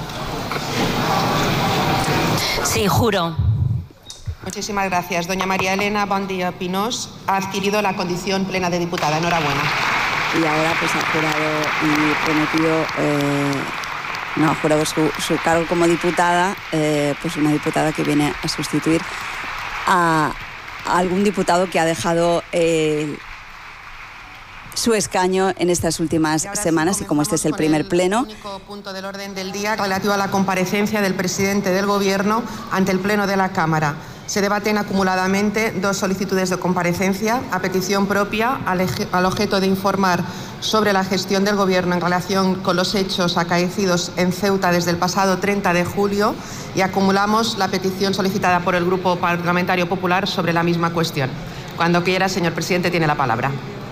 Sí, juro.
Muchísimas gracias. Doña María Elena Bondía Pinós ha adquirido la condición plena de diputada. Enhorabuena.
Y ahora pues ha jurado y prometido, eh, no, ha jurado su, su cargo como diputada, eh, pues una diputada que viene a sustituir a, a algún diputado que ha dejado eh, su escaño en estas últimas semanas y como este es el primer pleno.
El único punto del orden del día relativo a la comparecencia del presidente del Gobierno ante el pleno de la Cámara. Se debaten acumuladamente dos solicitudes de comparecencia a petición propia al, al objeto de informar sobre la gestión del Gobierno en relación con los hechos acaecidos en Ceuta desde el pasado treinta de julio y acumulamos la petición solicitada por el Grupo Parlamentario Popular sobre la misma cuestión. Cuando quiera, señor presidente, tiene la palabra.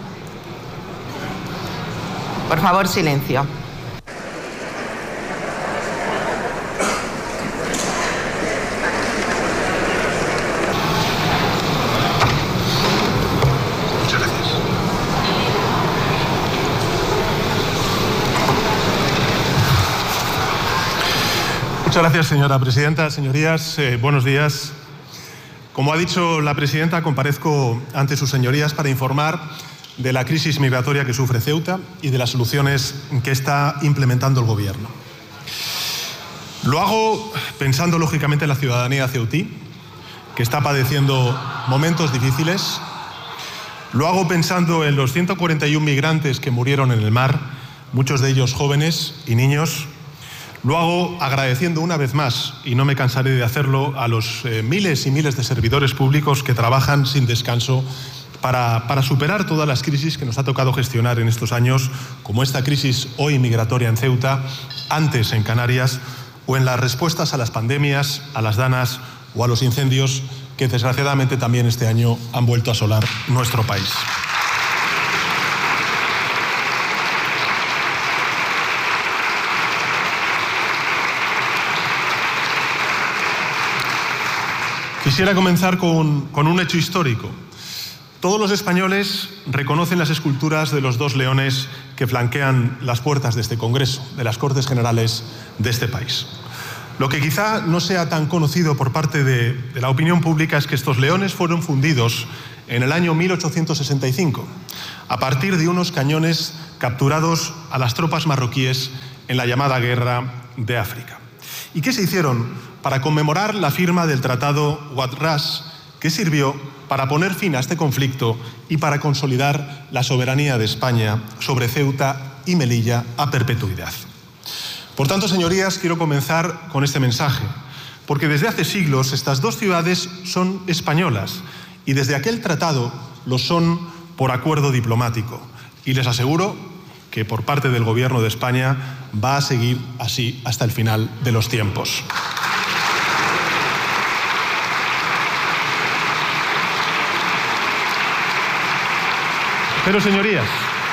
Por favor, silencio.
Muchas gracias, señora presidenta. Señorías, eh, buenos días. Como ha dicho la presidenta, comparezco ante sus señorías para informar de la crisis migratoria que sufre Ceuta y de las soluciones que está implementando el Gobierno. Lo hago pensando, lógicamente, en la ciudadanía ceutí, que está padeciendo momentos difíciles, Lo hago pensando en los ciento cuarenta y uno migrantes que murieron en el mar, muchos de ellos jóvenes y niños. Lo hago agradeciendo una vez más, y no me cansaré de hacerlo, a los eh, miles y miles de servidores públicos que trabajan sin descanso para, para superar todas las crisis que nos ha tocado gestionar en estos años, como esta crisis hoy migratoria en Ceuta, antes en Canarias, o en las respuestas a las pandemias, a las danas o a los incendios que desgraciadamente también este año han vuelto a asolar nuestro país. Quisiera comenzar con, con un hecho histórico. Todos los españoles reconocen las esculturas de los dos leones que flanquean las puertas de este Congreso, de las Cortes Generales de este país. Lo que quizá no sea tan conocido por parte de, de la opinión pública es que estos leones fueron fundidos en el año mil ochocientos sesenta y cinco, a partir de unos cañones capturados a las tropas marroquíes en la llamada Guerra de África. ¿Y qué se hicieron para conmemorar la firma del Tratado Wad Ras, que sirvió para poner fin a este conflicto y para consolidar la soberanía de España sobre Ceuta y Melilla a perpetuidad? Por tanto, señorías, quiero comenzar con este mensaje, porque desde hace siglos estas dos ciudades son españolas y desde aquel tratado lo son por acuerdo diplomático. Y les aseguro que por parte del Gobierno de España va a seguir así hasta el final de los tiempos. Pero señorías,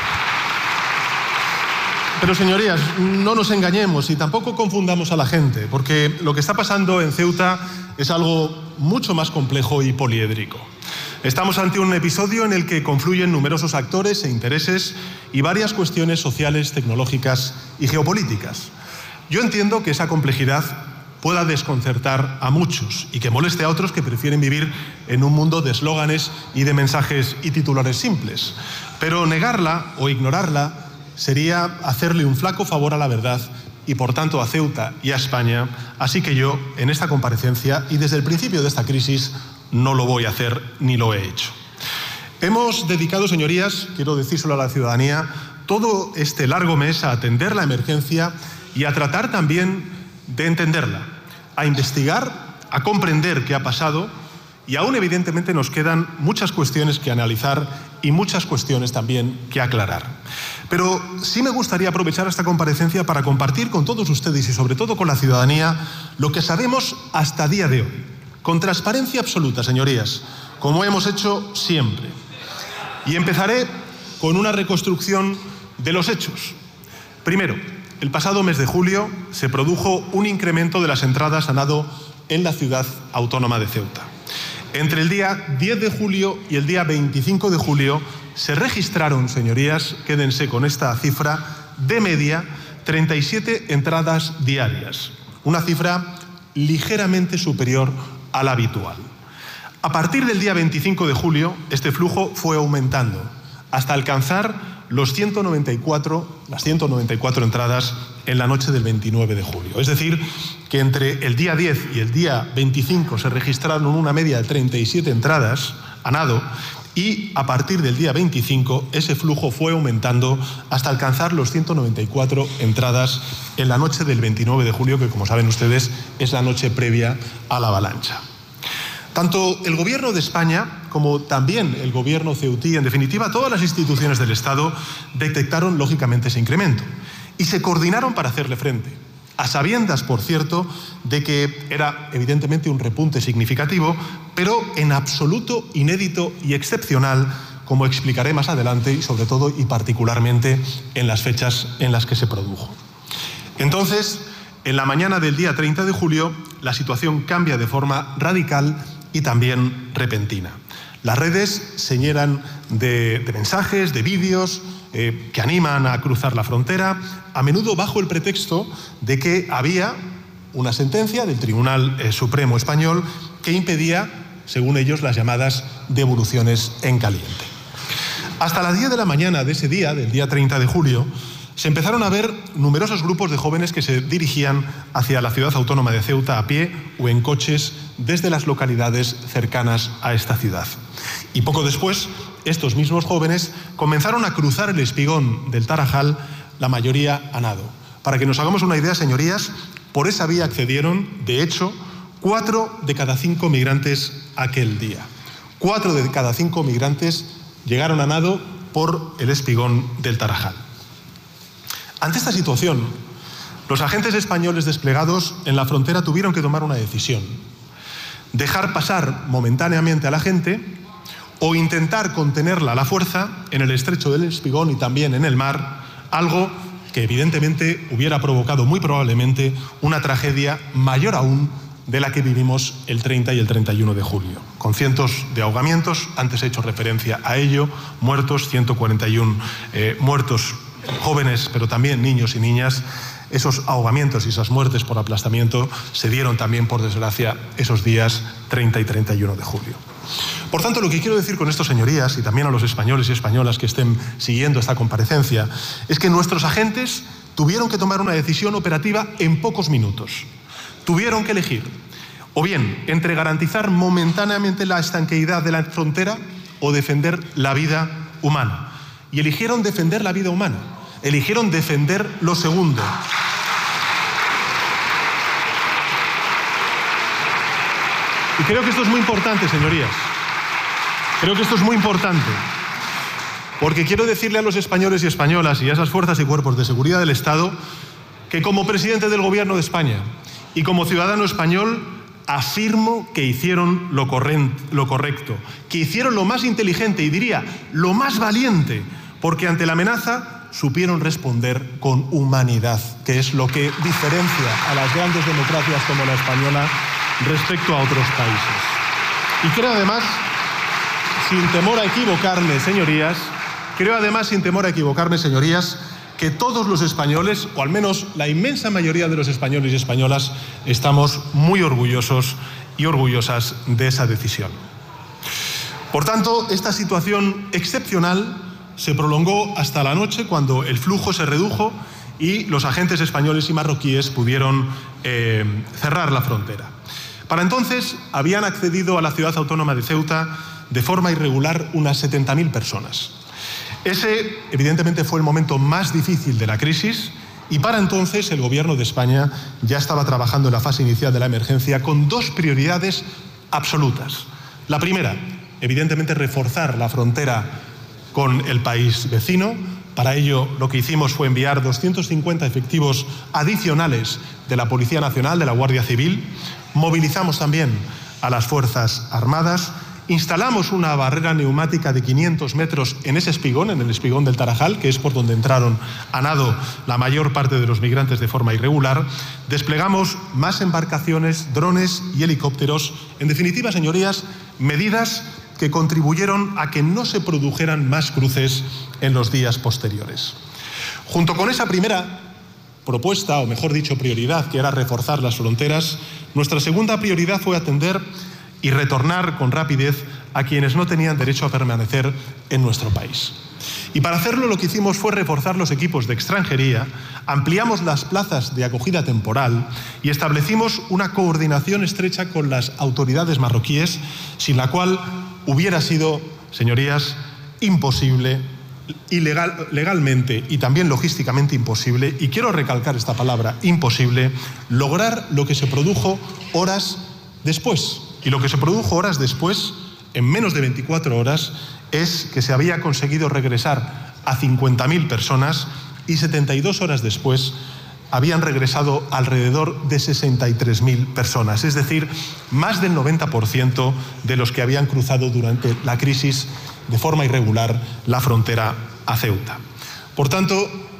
pero señorías, no nos engañemos y tampoco confundamos a la gente, porque lo que está pasando en Ceuta es algo mucho más complejo y poliédrico. Estamos ante un episodio en el que confluyen numerosos actores e intereses y varias cuestiones sociales, tecnológicas y geopolíticas. Yo entiendo que esa complejidad pueda desconcertar a muchos y que moleste a otros que prefieren vivir en un mundo de eslóganes y de mensajes y titulares simples. Pero negarla o ignorarla sería hacerle un flaco favor a la verdad y, por tanto, a Ceuta y a España. Así que yo, en esta comparecencia y desde el principio de esta crisis, no lo voy a hacer ni lo he hecho. Hemos dedicado, señorías, quiero decírselo a la ciudadanía, todo este largo mes a atender la emergencia y a tratar también de entenderla, a investigar, a comprender qué ha pasado, y aún evidentemente nos quedan muchas cuestiones que analizar y muchas cuestiones también que aclarar. Pero sí me gustaría aprovechar esta comparecencia para compartir con todos ustedes y sobre todo con la ciudadanía lo que sabemos hasta día de hoy, con transparencia absoluta, señorías, como hemos hecho siempre. Y empezaré con una reconstrucción de los hechos. Primero, el pasado mes de julio se produjo un incremento de las entradas a nado en la ciudad autónoma de Ceuta. Entre el día diez de julio y el día veinticinco de julio se registraron, señorías, quédense con esta cifra, de media treinta y siete entradas diarias, una cifra ligeramente superior a la habitual. A partir del día veinticinco de julio, este flujo fue aumentando hasta alcanzar los ciento noventa y cuatro, las ciento noventa y cuatro entradas en la noche del veintinueve de julio. Es decir, que entre el día diez y el día veinticinco se registraron una media de treinta y siete entradas a nado y a partir del día veinticinco ese flujo fue aumentando hasta alcanzar los ciento noventa y cuatro entradas en la noche del veintinueve de julio, que como saben ustedes es la noche previa a la avalancha. Tanto el Gobierno de España como también el Gobierno ceutí, en definitiva todas las instituciones del Estado, detectaron lógicamente ese incremento y se coordinaron para hacerle frente, a sabiendas, por cierto, de que era evidentemente un repunte significativo, pero en absoluto inédito y excepcional, como explicaré más adelante y sobre todo y particularmente en las fechas en las que se produjo. Entonces, en la mañana del día treinta de julio, la situación cambia de forma radical y también repentina. Las redes se llenan de, de mensajes, de vídeos eh, que animan a cruzar la frontera, a menudo bajo el pretexto de que había una sentencia del Tribunal eh, Supremo Español que impedía, según ellos, las llamadas devoluciones en caliente. Hasta las diez de la mañana de ese día, del día treinta de julio, se empezaron a ver numerosos grupos de jóvenes que se dirigían hacia la ciudad autónoma de Ceuta a pie o en coches desde las localidades cercanas a esta ciudad. Y poco después, estos mismos jóvenes comenzaron a cruzar el espigón del Tarajal, la mayoría a nado. Para que nos hagamos una idea, señorías, por esa vía accedieron, de hecho, cuatro de cada cinco migrantes aquel día. Cuatro de cada cinco migrantes llegaron a nado por el espigón del Tarajal. Ante esta situación, los agentes españoles desplegados en la frontera tuvieron que tomar una decisión: dejar pasar momentáneamente a la gente o intentar contenerla a la fuerza en el estrecho del Espigón y también en el mar, algo que evidentemente hubiera provocado muy probablemente una tragedia mayor aún de la que vivimos el treinta y el treinta y uno de julio, con cientos de ahogamientos. Antes he hecho referencia a ello, muertos, ciento cuarenta y uno eh, muertos jóvenes, pero también niños y niñas. Esos ahogamientos y esas muertes por aplastamiento se dieron también, por desgracia, esos días treinta y treinta y uno de julio. Por tanto, lo que quiero decir con esto, señorías, y también a los españoles y españolas que estén siguiendo esta comparecencia, es que nuestros agentes tuvieron que tomar una decisión operativa en pocos minutos. Tuvieron que elegir, o bien, entre garantizar momentáneamente la estanqueidad de la frontera o defender la vida humana. Y eligieron defender la vida humana. Eligieron defender lo segundo. Y creo que esto es muy importante, señorías. Creo que esto es muy importante. Porque quiero decirle a los españoles y españolas y a esas fuerzas y cuerpos de seguridad del Estado que como presidente del Gobierno de España y como ciudadano español afirmo que hicieron lo, lo correcto, que hicieron lo más inteligente y diría lo más valiente, porque ante la amenaza supieron responder con humanidad, que es lo que diferencia a las grandes democracias como la española respecto a otros países. Y creo además, sin temor a equivocarme, señorías, creo además, sin temor a equivocarme, señorías, que todos los españoles, o al menos la inmensa mayoría de los españoles y españolas, estamos muy orgullosos y orgullosas de esa decisión. Por tanto, esta situación excepcional se prolongó hasta la noche, cuando el flujo se redujo y los agentes españoles y marroquíes pudieron eh, cerrar la frontera. Para entonces habían accedido a la ciudad autónoma de Ceuta de forma irregular unas setenta mil personas. Ese, evidentemente, fue el momento más difícil de la crisis y para entonces el Gobierno de España ya estaba trabajando en la fase inicial de la emergencia con dos prioridades absolutas. La primera, evidentemente, reforzar la frontera con el país vecino. Para ello, lo que hicimos fue enviar doscientos cincuenta efectivos adicionales de la Policía Nacional, de la Guardia Civil. Movilizamos también a las Fuerzas Armadas. Instalamos una barrera neumática de quinientos metros en ese espigón, en el espigón del Tarajal, que es por donde entraron a nado la mayor parte de los migrantes de forma irregular. Desplegamos más embarcaciones, drones y helicópteros. En definitiva, señorías, medidas que contribuyeron a que no se produjeran más cruces en los días posteriores. Junto con esa primera propuesta, o mejor dicho, prioridad, que era reforzar las fronteras, nuestra segunda prioridad fue atender y retornar con rapidez a quienes no tenían derecho a permanecer en nuestro país. Y para hacerlo, lo que hicimos fue reforzar los equipos de extranjería, ampliamos las plazas de acogida temporal y establecimos una coordinación estrecha con las autoridades marroquíes, sin la cual hubiera sido, señorías, imposible, ilegal, legalmente y también logísticamente imposible, y quiero recalcar esta palabra, imposible, lograr lo que se produjo horas después. Y lo que se produjo horas después, en menos de veinticuatro horas, es que se había conseguido regresar a cincuenta mil personas y setenta y dos horas después habían regresado alrededor de sesenta y tres mil personas, es decir, más del noventa por ciento de los que habían cruzado durante la crisis de forma irregular la frontera a Ceuta. Por tanto,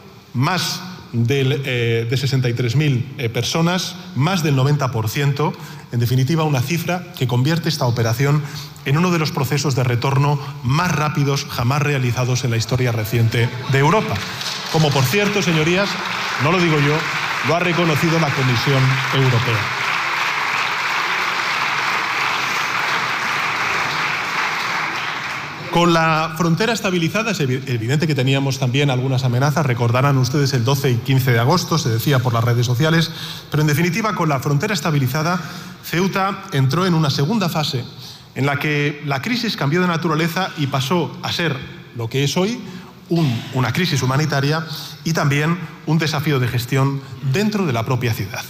más del, eh, de sesenta y tres mil eh, personas, más del noventa por ciento, en definitiva una cifra que convierte esta operación en uno de los procesos de retorno más rápidos jamás realizados en la historia reciente de Europa. Como, por cierto, señorías, no lo digo yo, lo ha reconocido la Comisión Europea. Con la frontera estabilizada es evidente que teníamos también algunas amenazas. Recordarán ustedes el doce y quince de agosto, se decía por las redes sociales, pero en definitiva, con la frontera estabilizada, Ceuta entró en una segunda fase en la que la crisis cambió de naturaleza y pasó a ser lo que es hoy, un, una crisis humanitaria y también un desafío de gestión dentro de la propia ciudad.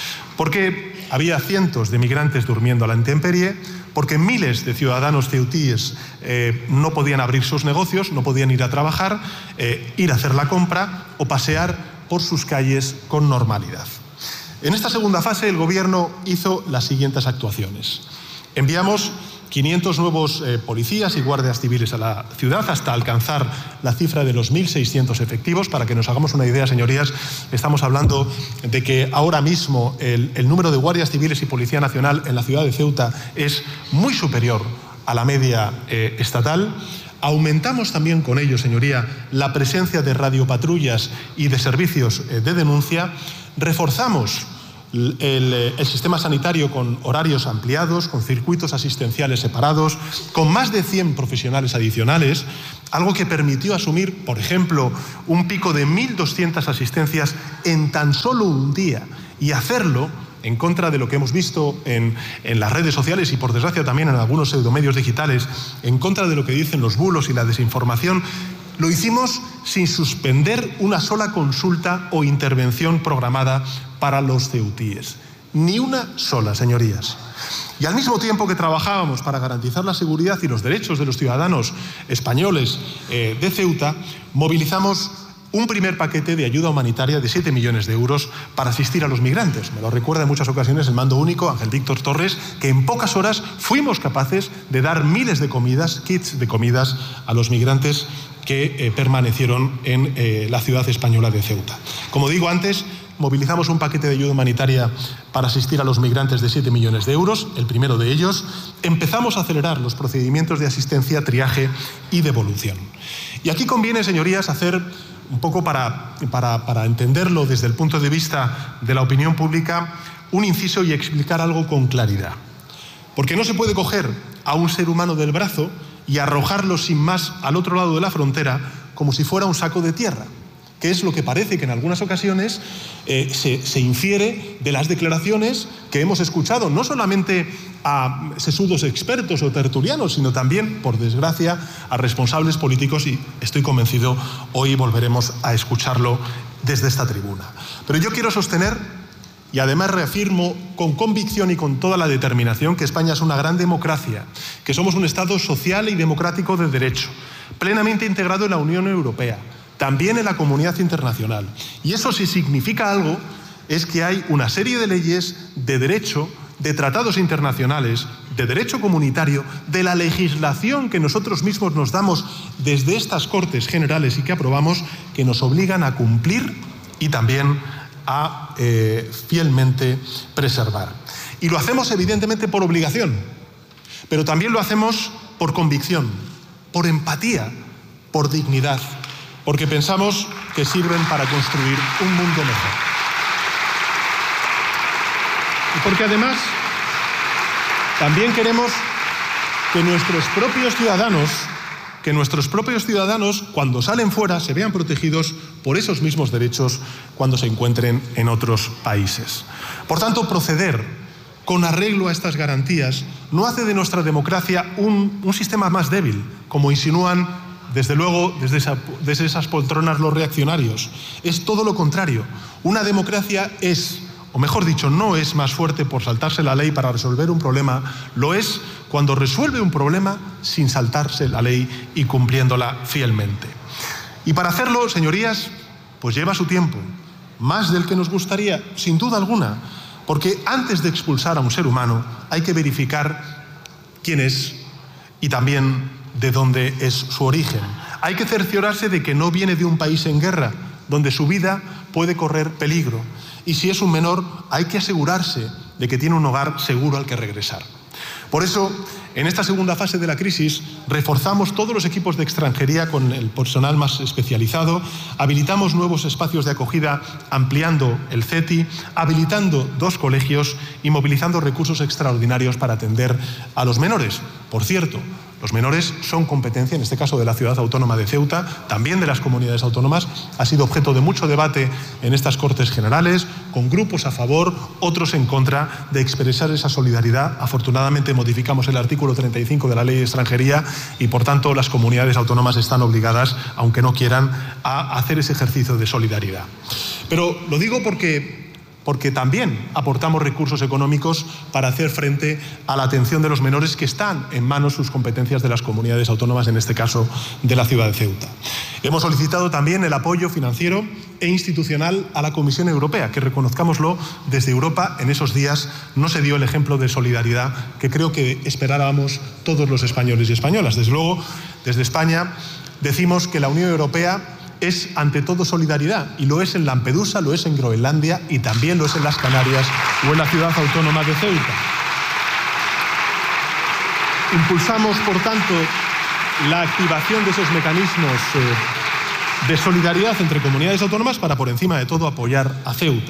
Porque había cientos de migrantes durmiendo a la intemperie, porque miles de ciudadanos ceutíes eh, no podían abrir sus negocios, no podían ir a trabajar, eh, ir a hacer la compra o pasear por sus calles con normalidad. En esta segunda fase el Gobierno hizo las siguientes actuaciones. Enviamos quinientos nuevos eh, policías y guardias civiles a la ciudad hasta alcanzar la cifra de los mil seiscientos efectivos. Para que nos hagamos una idea, señorías, estamos hablando de que ahora mismo el, el número de guardias civiles y Policía Nacional en la ciudad de Ceuta es muy superior a la media eh, estatal. Aumentamos también con ello, señoría, la presencia de radiopatrullas y de servicios eh, de denuncia. Reforzamos El, el sistema sanitario con horarios ampliados, con circuitos asistenciales separados, con más de cien profesionales adicionales, algo que permitió asumir, por ejemplo, un pico de mil doscientas asistencias en tan solo un día y hacerlo en contra de lo que hemos visto en, en las redes sociales y, por desgracia, también en algunos pseudomedios digitales, en contra de lo que dicen los bulos y la desinformación. Lo hicimos sin suspender una sola consulta o intervención programada para los ceutíes. Ni una sola, señorías. Y al mismo tiempo que trabajábamos para garantizar la seguridad y los derechos de los ciudadanos españoles eh, de Ceuta, movilizamos un primer paquete de ayuda humanitaria de siete millones de euros para asistir a los migrantes. Me lo recuerda en muchas ocasiones el mando único, Ángel Víctor Torres, que en pocas horas fuimos capaces de dar miles de comidas, kits de comidas, a los migrantes que eh, permanecieron en eh, la ciudad española de Ceuta. Como digo antes, movilizamos un paquete de ayuda humanitaria para asistir a los migrantes de siete millones de euros, el primero de ellos. Empezamos a acelerar los procedimientos de asistencia, triaje y devolución. Y aquí conviene, señorías, hacer un poco para, para, para entenderlo desde el punto de vista de la opinión pública, un inciso y explicar algo con claridad. Porque no se puede coger a un ser humano del brazo y arrojarlo sin más al otro lado de la frontera como si fuera un saco de tierra, que es lo que parece que en algunas ocasiones eh, se, se infiere de las declaraciones que hemos escuchado, no solamente a sesudos expertos o tertulianos, sino también, por desgracia, a responsables políticos, y estoy convencido, hoy volveremos a escucharlo desde esta tribuna. Pero yo quiero sostener, y además reafirmo con convicción y con toda la determinación, que España es una gran democracia, que somos un Estado social y democrático de derecho, plenamente integrado en la Unión Europea, también en la comunidad internacional. Y eso, si significa algo, es que hay una serie de leyes de derecho, de tratados internacionales, de derecho comunitario, de la legislación que nosotros mismos nos damos desde estas Cortes Generales y que aprobamos, que nos obligan a cumplir y también a eh, fielmente preservar. Y lo hacemos evidentemente por obligación, pero también lo hacemos por convicción, por empatía, por dignidad, porque pensamos que sirven para construir un mundo mejor. Y porque además también queremos que nuestros propios ciudadanos, que nuestros propios ciudadanos, cuando salen fuera, se vean protegidos por esos mismos derechos cuando se encuentren en otros países. Por tanto, proceder con arreglo a estas garantías no hace de nuestra democracia un, un sistema más débil, como insinúan, desde luego, desde, esa, desde esas poltronas los reaccionarios. Es todo lo contrario. Una democracia es, o mejor dicho, no es más fuerte por saltarse la ley para resolver un problema, lo es cuando resuelve un problema sin saltarse la ley y cumpliéndola fielmente. Y para hacerlo, señorías, pues lleva su tiempo, más del que nos gustaría, sin duda alguna, porque antes de expulsar a un ser humano hay que verificar quién es y también de dónde es su origen. Hay que cerciorarse de que no viene de un país en guerra, donde su vida puede correr peligro. Y si es un menor, hay que asegurarse de que tiene un hogar seguro al que regresar. Por eso, en esta segunda fase de la crisis, reforzamos todos los equipos de extranjería con el personal más especializado, habilitamos nuevos espacios de acogida ampliando el C E T I, habilitando dos colegios y movilizando recursos extraordinarios para atender a los menores. Por cierto, Los menores son competencia, en este caso de la ciudad autónoma de Ceuta, también de las comunidades autónomas. Ha sido objeto de mucho debate en estas Cortes Generales, con grupos a favor, otros en contra, de expresar esa solidaridad. Afortunadamente modificamos el artículo treinta y cinco de la Ley de Extranjería y, por tanto, las comunidades autónomas están obligadas, aunque no quieran, a hacer ese ejercicio de solidaridad. Pero lo digo porque... porque también aportamos recursos económicos para hacer frente a la atención de los menores que están en manos sus competencias de las comunidades autónomas, en este caso de la ciudad de Ceuta. Hemos solicitado también el apoyo financiero e institucional a la Comisión Europea, que, reconozcámoslo, desde Europa en esos días no se dio el ejemplo de solidaridad que creo que esperábamos todos los españoles y españolas. Desde luego, desde España decimos que la Unión Europea es ante todo solidaridad, y lo es en Lampedusa, lo es en Groenlandia y también lo es en las Canarias o en la ciudad autónoma de Ceuta. Impulsamos, por tanto, la activación de esos mecanismos eh, de solidaridad entre comunidades autónomas para, por encima de todo, apoyar a Ceuta.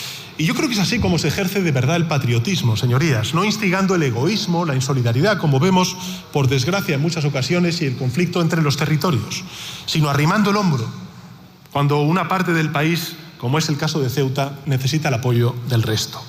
Y yo creo que es así como se ejerce de verdad el patriotismo, señorías, no instigando el egoísmo, la insolidaridad, como vemos, por desgracia, en muchas ocasiones, y el conflicto entre los territorios, sino arrimando el hombro cuando una parte del país, como es el caso de Ceuta, necesita el apoyo del resto.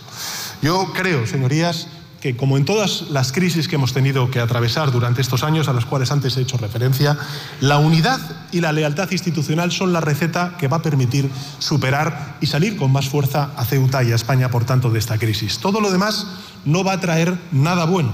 Yo creo, señorías, que como en todas las crisis que hemos tenido que atravesar durante estos años, a las cuales antes he hecho referencia, la unidad y la lealtad institucional son la receta que va a permitir superar y salir con más fuerza a Ceuta y a España, por tanto, de esta crisis. Todo lo demás no va a traer nada bueno.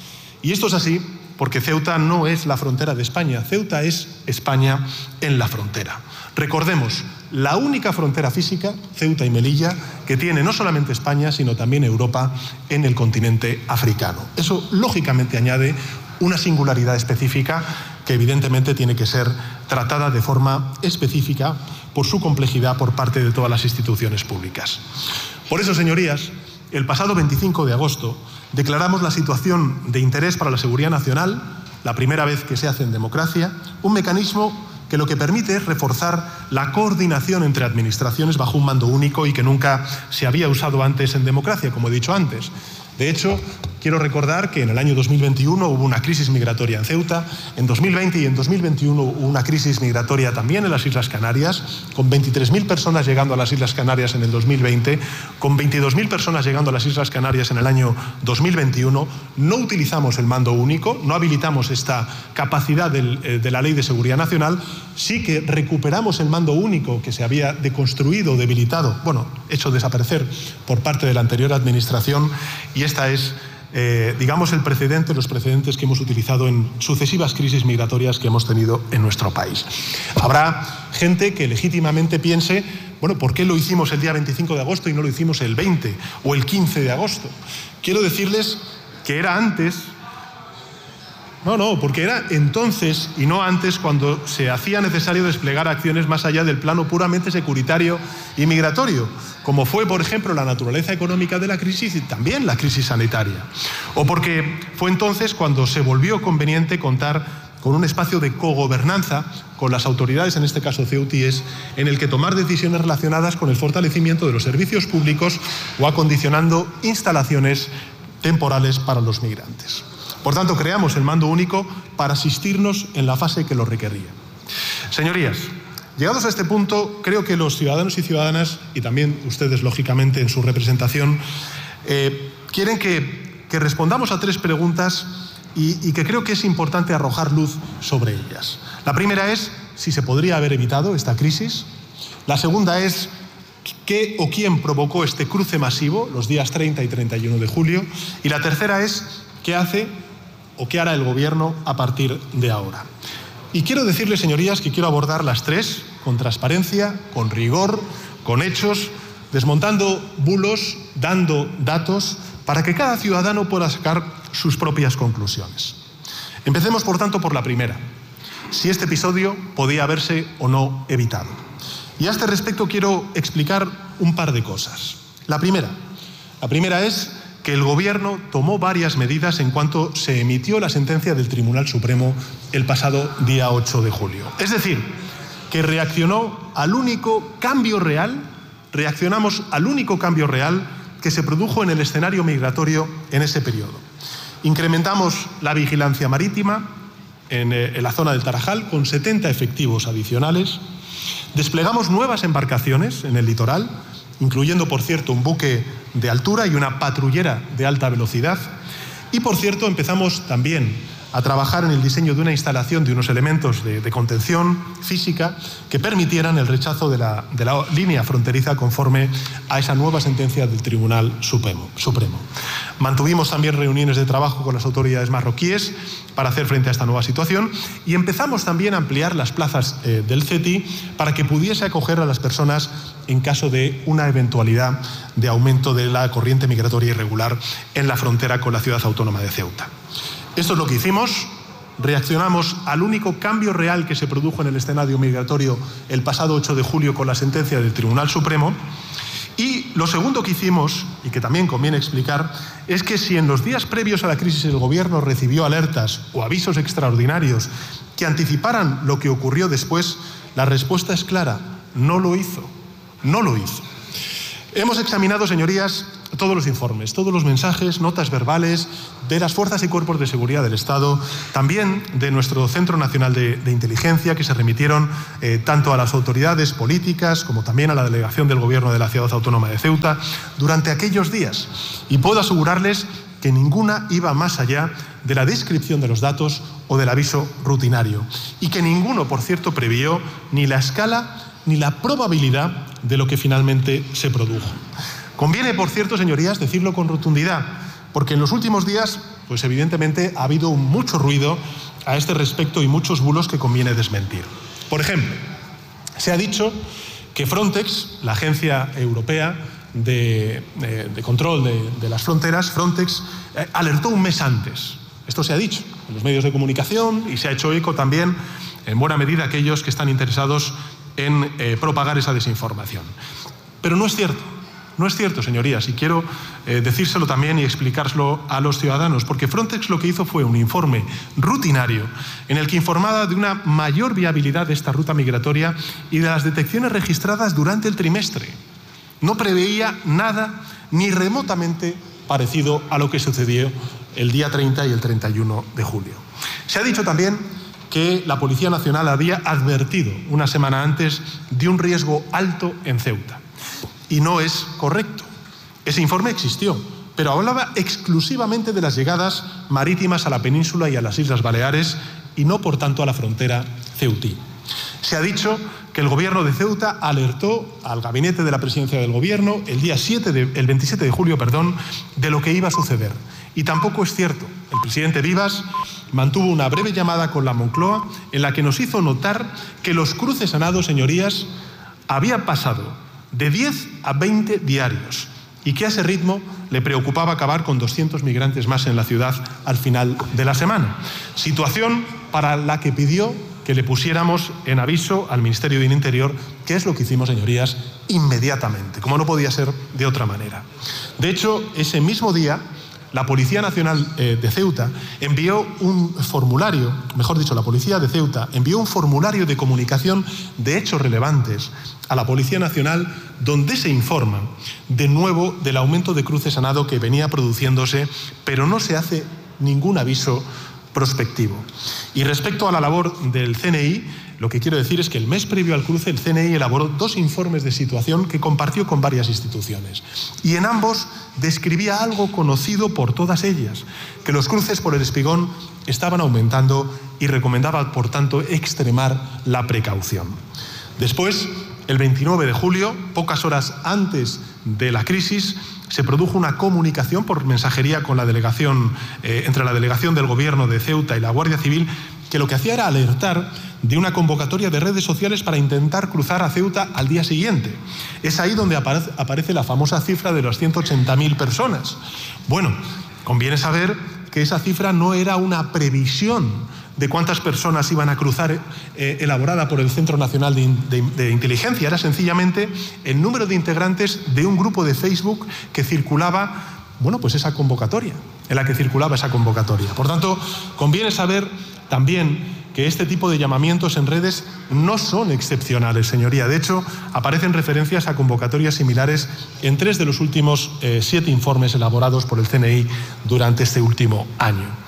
Y esto es así porque Ceuta no es la frontera de España, Ceuta es España en la frontera. Recordemos, la única frontera física, Ceuta y Melilla, que tiene no solamente España, sino también Europa en el continente africano. Eso, lógicamente, añade una singularidad específica que, evidentemente, tiene que ser tratada de forma específica por su complejidad por parte de todas las instituciones públicas. Por eso, señorías, el pasado veinticinco de agosto declaramos la situación de interés para la seguridad nacional, la primera vez que se hace en democracia, un mecanismo que lo que permite es reforzar la coordinación entre administraciones bajo un mando único y que nunca se había usado antes en democracia, como he dicho antes. De hecho, quiero recordar que en el año dos mil veintiuno hubo una crisis migratoria en Ceuta, en dos mil veinte y en dos mil veintiuno hubo una crisis migratoria también en las Islas Canarias, con veintitrés mil personas llegando a las Islas Canarias en el dos mil veinte, con veintidós mil personas llegando a las Islas Canarias en el año dos mil veintiuno. No utilizamos el mando único, no habilitamos esta capacidad del, eh, de la Ley de Seguridad Nacional, sí que recuperamos el mando único que se había deconstruido, debilitado, bueno, hecho desaparecer por parte de la anterior administración, y esta es, eh, digamos, el precedente, los precedentes que hemos utilizado en sucesivas crisis migratorias que hemos tenido en nuestro país. Habrá gente que legítimamente piense, bueno, ¿por qué lo hicimos el día veinticinco de agosto y no lo hicimos el veinte o el quince de agosto? Quiero decirles que era antes. No, no, porque era entonces y no antes cuando se hacía necesario desplegar acciones más allá del plano puramente securitario y migratorio, como fue, por ejemplo, la naturaleza económica de la crisis y también la crisis sanitaria. O porque fue entonces cuando se volvió conveniente contar con un espacio de cogobernanza con las autoridades, en este caso ceutíes, en el que tomar decisiones relacionadas con el fortalecimiento de los servicios públicos o acondicionando instalaciones temporales para los migrantes. Por tanto, creamos el mando único para asistirnos en la fase que lo requería. Señorías, llegados a este punto, creo que los ciudadanos y ciudadanas, y también ustedes, lógicamente, en su representación, eh, quieren que, que respondamos a tres preguntas y, y que creo que es importante arrojar luz sobre ellas. La primera es si se podría haber evitado esta crisis. La segunda es qué o quién provocó este cruce masivo los días treinta y treinta y uno de julio. Y la tercera es qué hace o qué hará el Gobierno a partir de ahora. Y quiero decirles, señorías, que quiero abordar las tres con transparencia, con rigor, con hechos, desmontando bulos, dando datos, para que cada ciudadano pueda sacar sus propias conclusiones. Empecemos, por tanto, por la primera. Si este episodio podía haberse o no evitado. Y a este respecto quiero explicar un par de cosas. La primera, la primera es que el Gobierno tomó varias medidas en cuanto se emitió la sentencia del Tribunal Supremo el pasado día ocho de julio. Es decir, que reaccionó al único cambio real, reaccionamos al único cambio real que se produjo en el escenario migratorio en ese periodo. Incrementamos la vigilancia marítima, en, eh, en la zona del Tarajal con setenta efectivos adicionales. Desplegamos nuevas embarcaciones en el litoral, incluyendo, por cierto, un buque de altura y una patrullera de alta velocidad. Y, por cierto, empezamos también a trabajar en el diseño de una instalación de unos elementos de, de contención física que permitieran el rechazo de la, de la línea fronteriza conforme a esa nueva sentencia del Tribunal Supremo. Supremo. Mantuvimos también reuniones de trabajo con las autoridades marroquíes para hacer frente a esta nueva situación y empezamos también a ampliar las plazas eh, del C E T I para que pudiese acoger a las personas en caso de una eventualidad de aumento de la corriente migratoria irregular en la frontera con la ciudad autónoma de Ceuta. Esto es lo que hicimos. Reaccionamos al único cambio real que se produjo en el escenario migratorio el pasado ocho de julio con la sentencia del Tribunal Supremo. Y lo segundo que hicimos, y que también conviene explicar, es que si en los días previos a la crisis el Gobierno recibió alertas o avisos extraordinarios que anticiparan lo que ocurrió después, la respuesta es clara: no lo hizo, no lo hizo. Hemos examinado, señorías, todos los informes, todos los mensajes, notas verbales de las fuerzas y cuerpos de seguridad del Estado, también de nuestro Centro Nacional de, de Inteligencia, que se remitieron eh, tanto a las autoridades políticas como también a la delegación del Gobierno de la Ciudad Autónoma de Ceuta durante aquellos días. Y puedo asegurarles que ninguna iba más allá de la descripción de los datos o del aviso rutinario. Y que ninguno, por cierto, previó ni la escala ni la probabilidad de lo que finalmente se produjo. Conviene, por cierto, señorías, decirlo con rotundidad, porque en los últimos días, pues evidentemente ha habido mucho ruido a este respecto y muchos bulos que conviene desmentir. Por ejemplo, se ha dicho que Frontex, la agencia europea de, de, de control de, de las fronteras, Frontex, eh, alertó un mes antes. Esto se ha dicho en los medios de comunicación y se ha hecho eco también, en buena medida, aquellos que están interesados en eh, propagar esa desinformación. Pero no es cierto. No es cierto, señorías, y quiero eh, decírselo también y explicárselo a los ciudadanos, porque Frontex lo que hizo fue un informe rutinario en el que informaba de una mayor viabilidad de esta ruta migratoria y de las detecciones registradas durante el trimestre. No preveía nada ni remotamente parecido a lo que sucedió el día treinta y el treinta y uno de julio. Se ha dicho también que la Policía Nacional había advertido una semana antes de un riesgo alto en Ceuta. Y no es correcto. Ese informe existió, pero hablaba exclusivamente de las llegadas marítimas a la península y a las Islas Baleares y no, por tanto, a la frontera ceutí. Se ha dicho que el Gobierno de Ceuta alertó al gabinete de la Presidencia del Gobierno el, día siete de, el veintisiete de julio perdón, de lo que iba a suceder. Y tampoco es cierto. El presidente Vivas mantuvo una breve llamada con la Moncloa en la que nos hizo notar que los cruces a nado, señorías, habían pasado de diez a veinte diarios y que a ese ritmo le preocupaba acabar con doscientos migrantes más en la ciudad al final de la semana. Situación para la que pidió que le pusiéramos en aviso al Ministerio del Interior, que es lo que hicimos, señorías, inmediatamente, como no podía ser de otra manera. De hecho, ese mismo día, la Policía Nacional eh, de Ceuta envió un formulario, mejor dicho, la Policía de Ceuta envió un formulario de comunicación de hechos relevantes a la Policía Nacional donde se informa de nuevo del aumento de cruces a nado que venía produciéndose, pero no se hace ningún aviso prospectivo. Y respecto a la labor del C N I, lo que quiero decir es que el mes previo al cruce el C N I elaboró dos informes de situación que compartió con varias instituciones. Y en ambos describía algo conocido por todas ellas, que los cruces por el Espigón estaban aumentando y recomendaba, por tanto, extremar la precaución. Después, el veintinueve de julio, pocas horas antes de la crisis, se produjo una comunicación por mensajería con la delegación, eh, entre la delegación del Gobierno de Ceuta y la Guardia Civil, que lo que hacía era alertar de una convocatoria de redes sociales para intentar cruzar a Ceuta al día siguiente. Es ahí donde aparece, aparece la famosa cifra de las ciento ochenta mil personas. Bueno, conviene saber que esa cifra no era una previsión de cuántas personas iban a cruzar eh, elaborada por el Centro Nacional de, de, de Inteligencia. Era sencillamente el número de integrantes de un grupo de Facebook que circulaba, bueno, pues esa convocatoria, en la que circulaba esa convocatoria. Por tanto, conviene saber también que este tipo de llamamientos en redes no son excepcionales, señoría. De hecho, aparecen referencias a convocatorias similares en tres de los últimos eh, siete informes elaborados por el C N I durante este último año.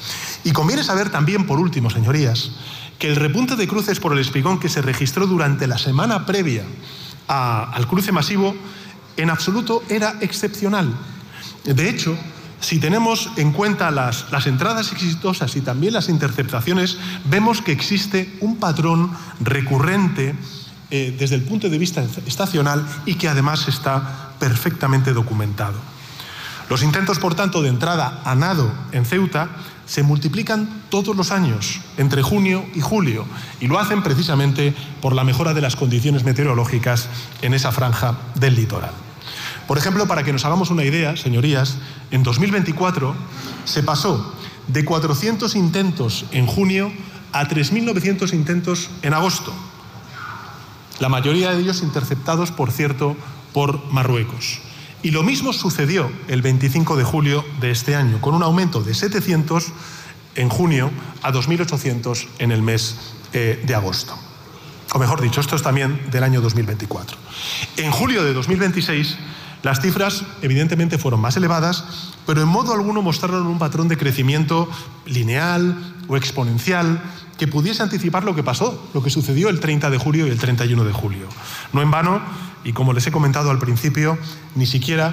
Y conviene saber también, por último, señorías, que el repunte de cruces por el Espigón que se registró durante la semana previa a, al cruce masivo, en absoluto era excepcional. De hecho, si tenemos en cuenta las, las entradas exitosas y también las interceptaciones, vemos que existe un patrón recurrente eh, desde el punto de vista estacional y que además está perfectamente documentado. Los intentos, por tanto, de entrada a nado en Ceuta se multiplican todos los años, entre junio y julio, y lo hacen precisamente por la mejora de las condiciones meteorológicas en esa franja del litoral. Por ejemplo, para que nos hagamos una idea, señorías, en dos mil veinticuatro se pasó de cuatrocientos intentos en junio a tres mil novecientos intentos en agosto, la mayoría de ellos interceptados, por cierto, por Marruecos. Y lo mismo sucedió el veinticinco de julio de este año, con un aumento de setecientos en junio a dos mil ochocientos en el mes eh, de agosto. O mejor dicho, esto es también del año dos mil veinticuatro. En julio de dos mil veintiséis, las cifras evidentemente fueron más elevadas, pero en modo alguno mostraron un patrón de crecimiento lineal o exponencial que pudiese anticipar lo que pasó, lo que sucedió el treinta de julio y el treinta y uno de julio. No en vano, y como les he comentado al principio, ni siquiera